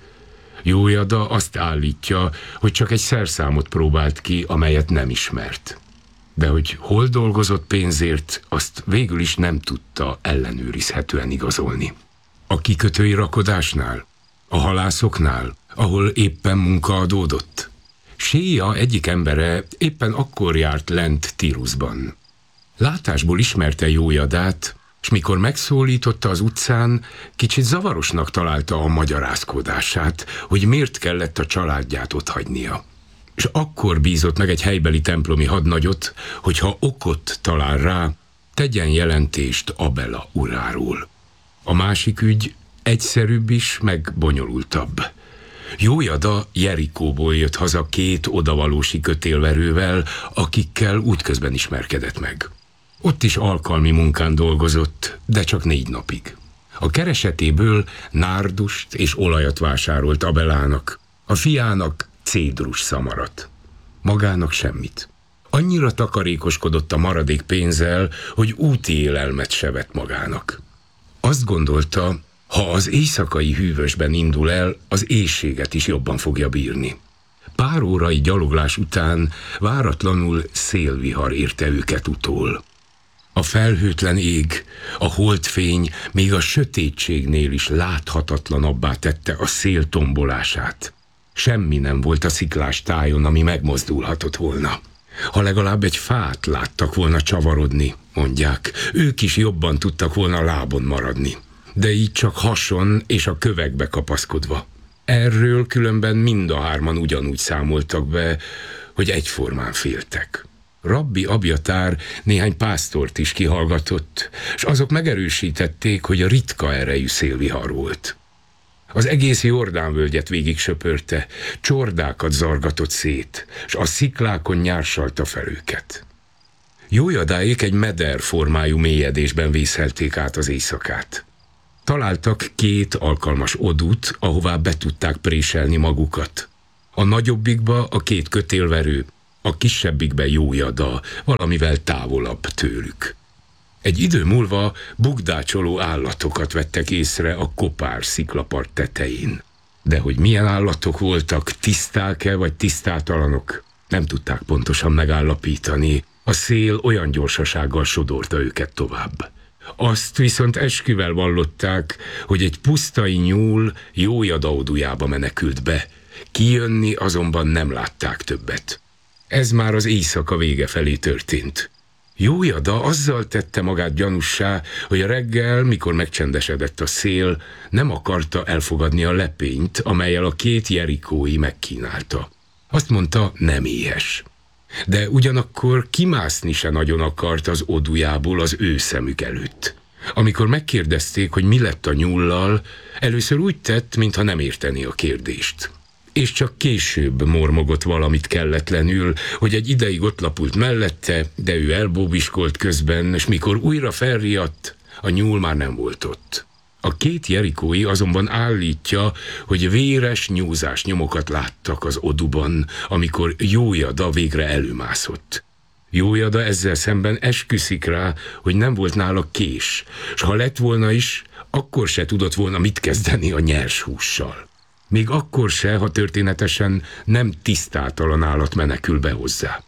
Jójada azt állítja, hogy csak egy szerszámot próbált ki, amelyet nem ismert. De hogy hol dolgozott pénzért, azt végül is nem tudta ellenőrizhetően igazolni. A kikötői rakodásnál, a halászoknál, ahol éppen munka adódott. Séja egyik embere éppen akkor járt lent Tiruszban. Látásból ismerte Jójadát, és mikor megszólította az utcán, kicsit zavarosnak találta a magyarázkodását, hogy miért kellett a családját otthagynia. És akkor bízott meg egy helybeli templomi hadnagyot, hogy ha okot talál rá, tegyen jelentést Abela uráról. A másik ügy egyszerűbb is, meg bonyolultabb. Jójada Jerikóból jött haza két odavalósi kötélverővel, akikkel útközben ismerkedett meg. Ott is alkalmi munkán dolgozott, de csak négy napig. A keresetéből nárdust és olajat vásárolt Abelának, a fiának cédrus szamarat. Magának semmit. Annyira takarékoskodott a maradék pénzzel, hogy úti élelmet se vett magának. Azt gondolta, ha az éjszakai hűvösben indul el, az éjséget is jobban fogja bírni. Pár órai gyaloglás után váratlanul szélvihar érte őket utól. A felhőtlen ég, a holdfény még a sötétségnél is láthatatlanabbá tette a szél tombolását. Semmi nem volt a sziklás tájon, ami megmozdulhatott volna. Ha legalább egy fát láttak volna csavarodni, mondják, ők is jobban tudtak volna lábon maradni. De így csak hason és a kövekbe kapaszkodva. Erről különben mind a hárman ugyanúgy számoltak be, hogy egyformán féltek. Rabbi Abiatár néhány pásztort is kihallgatott, és azok megerősítették, hogy a ritka erejű szélvihar volt. Az egész Jordánvölgyet végig söpörte, csordákat zargatott szét, és a sziklákon nyársalta fel őket. Jójadáék egy meder formájú mélyedésben vészelték át az éjszakát. Találtak két alkalmas odút, ahová be tudták préselni magukat. A nagyobbikba a két kötélverő, a kisebbikbe Jójada, valamivel távolabb tőlük. Egy idő múlva bugdácsoló állatokat vettek észre a kopár sziklapart tetején. De hogy milyen állatok voltak, tiszták-e vagy tisztátalanok, nem tudták pontosan megállapítani. A szél olyan gyorsasággal sodorta őket tovább. Azt viszont esküvel vallották, hogy egy pusztai nyúl Jójada odujába menekült be. Kijönni azonban nem látták többet. Ez már az éjszaka vége felé történt. Jójada azzal tette magát gyanussá, hogy a reggel, mikor megcsendesedett a szél, nem akarta elfogadni a lepényt, amellyel a két jerikói megkínálta. Azt mondta, nem éhes. De ugyanakkor kimászni se nagyon akart az odujából az ő szemük előtt. Amikor megkérdezték, hogy mi lett a nyúllal, először úgy tett, mintha nem érteni a kérdést. És csak később mormogott valamit kelletlenül, hogy egy ideig ott lapult mellette, de ő elbóbiskolt közben, és mikor újra felriadt, a nyúl már nem volt ott. A két jerikói azonban állítja, hogy véres nyúzás nyomokat láttak az oduban, amikor Jójada végre előmászott. Jójada ezzel szemben esküszik rá, hogy nem volt nála kés, s ha lett volna is, akkor se tudott volna mit kezdeni a nyers hússal. Még akkor se, ha történetesen nem tisztátalan állat menekül be hozzá.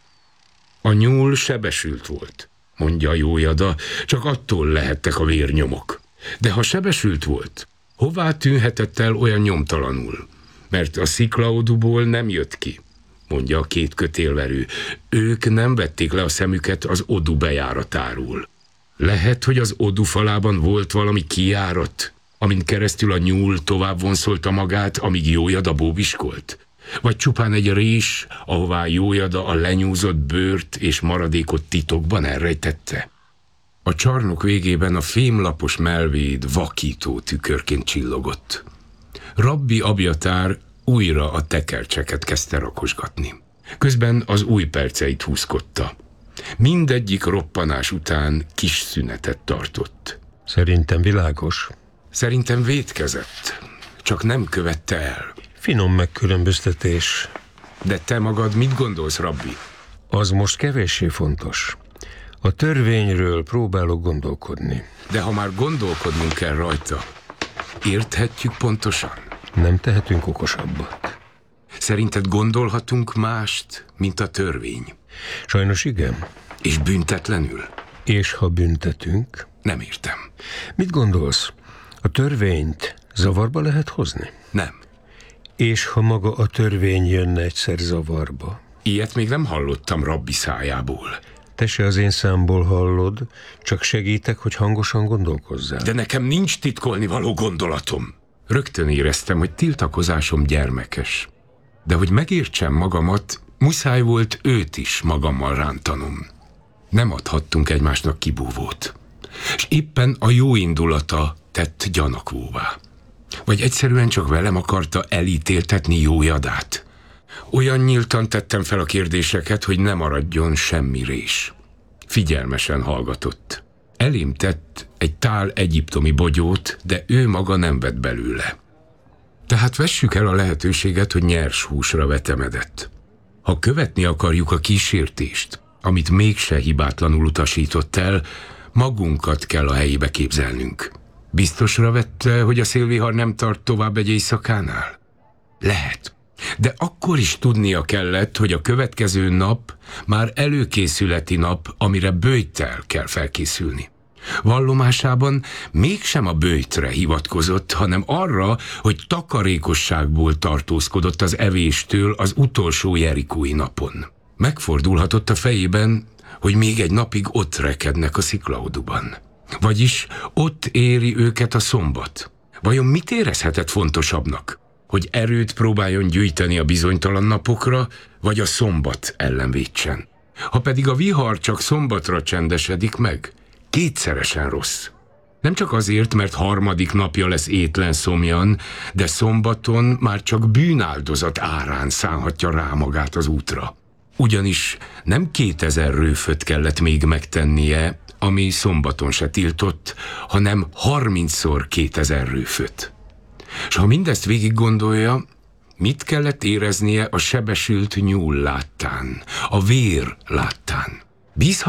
A nyúl sebesült volt, mondja Jójada, csak attól lehettek a vérnyomok. De ha sebesült volt, hová tűnhetett el olyan nyomtalanul? Mert a sziklaoduból nem jött ki, mondja a két kötélverő. Ők nem vették le a szemüket az odu bejáratáról. Lehet, hogy az odu falában volt valami kijárat, amin keresztül a nyúl tovább vonszolta magát, amíg Jójada bóbiskolt? Vagy csupán egy rés, ahová Jójada a lenyúzott bőrt és maradékot titokban elrejtette? A csarnok végében a fémlapos mellvéd vakító tükörként csillogott. Rabbi Abjatár újra a tekercseket kezdte rakosgatni. Közben az új perceit húzkodta. Mindegyik roppanás után kis szünetet tartott. Szerintem világos. Szerintem vétkezett, csak nem követte el. Finom megkülönböztetés. De te magad mit gondolsz, rabbi? Az most kevéssé fontos. A törvényről próbálok gondolkodni. De ha már gondolkodnunk kell rajta, érthetjük pontosan? Nem tehetünk okosabbat. Szerinted gondolhatunk mást, mint a törvény? Sajnos igen. És büntetlenül? És ha büntetünk? Nem értem. Mit gondolsz? A törvényt zavarba lehet hozni? Nem. És ha maga a törvény jönne egyszer zavarba? Ilyet még nem hallottam rabbi szájából. Te se az én számból hallod, csak segítek, hogy hangosan gondolkozzál. De nekem nincs titkolni való gondolatom. Rögtön éreztem, hogy tiltakozásom gyermekes. De hogy megértsem magamat, muszáj volt őt is magammal rántanom. Nem adhattunk egymásnak kibúvót. És éppen a jó indulata tett gyanakvóvá. Vagy egyszerűen csak velem akarta elítéltetni Jójadát. Olyan nyíltan tettem fel a kérdéseket, hogy ne maradjon semmi rés. Figyelmesen hallgatott. Elém tett egy tál egyiptomi bogyót, de ő maga nem vett belőle. Tehát vessük el a lehetőséget, hogy nyers húsra vetemedett. Ha követni akarjuk a kísértést, amit mégse hibátlanul utasított el, magunkat kell a helyébe képzelnünk. Biztosra vette, hogy a szélvihar nem tart tovább egy éjszakánál? Lehet. De akkor is tudnia kellett, hogy a következő nap már előkészületi nap, amire böjttel kell felkészülni. Vallomásában mégsem a böjtre hivatkozott, hanem arra, hogy takarékosságból tartózkodott az evéstől az utolsó jerikói napon. Megfordulhatott a fejében, hogy még egy napig ott rekednek a sziklaoduban. Vagyis ott éri őket a szombat. Vajon mit érezhetett fontosabbnak? Hogy erőt próbáljon gyűjteni a bizonytalan napokra, vagy a szombat ellen védsen? Ha pedig a vihar csak szombatra csendesedik meg, kétszeresen rossz. Nem csak azért, mert harmadik napja lesz étlen szomjan, de szombaton már csak bűnáldozat árán szánhatja rá magát az útra. Ugyanis nem kétezer rőföt kellett még megtennie, ami szombaton se tiltott, hanem harmincszor kétezer rőföt. S ha mindezt végig gondolja, mit kellett éreznie a sebesült nyúl láttán, a vér láttán? Bízhat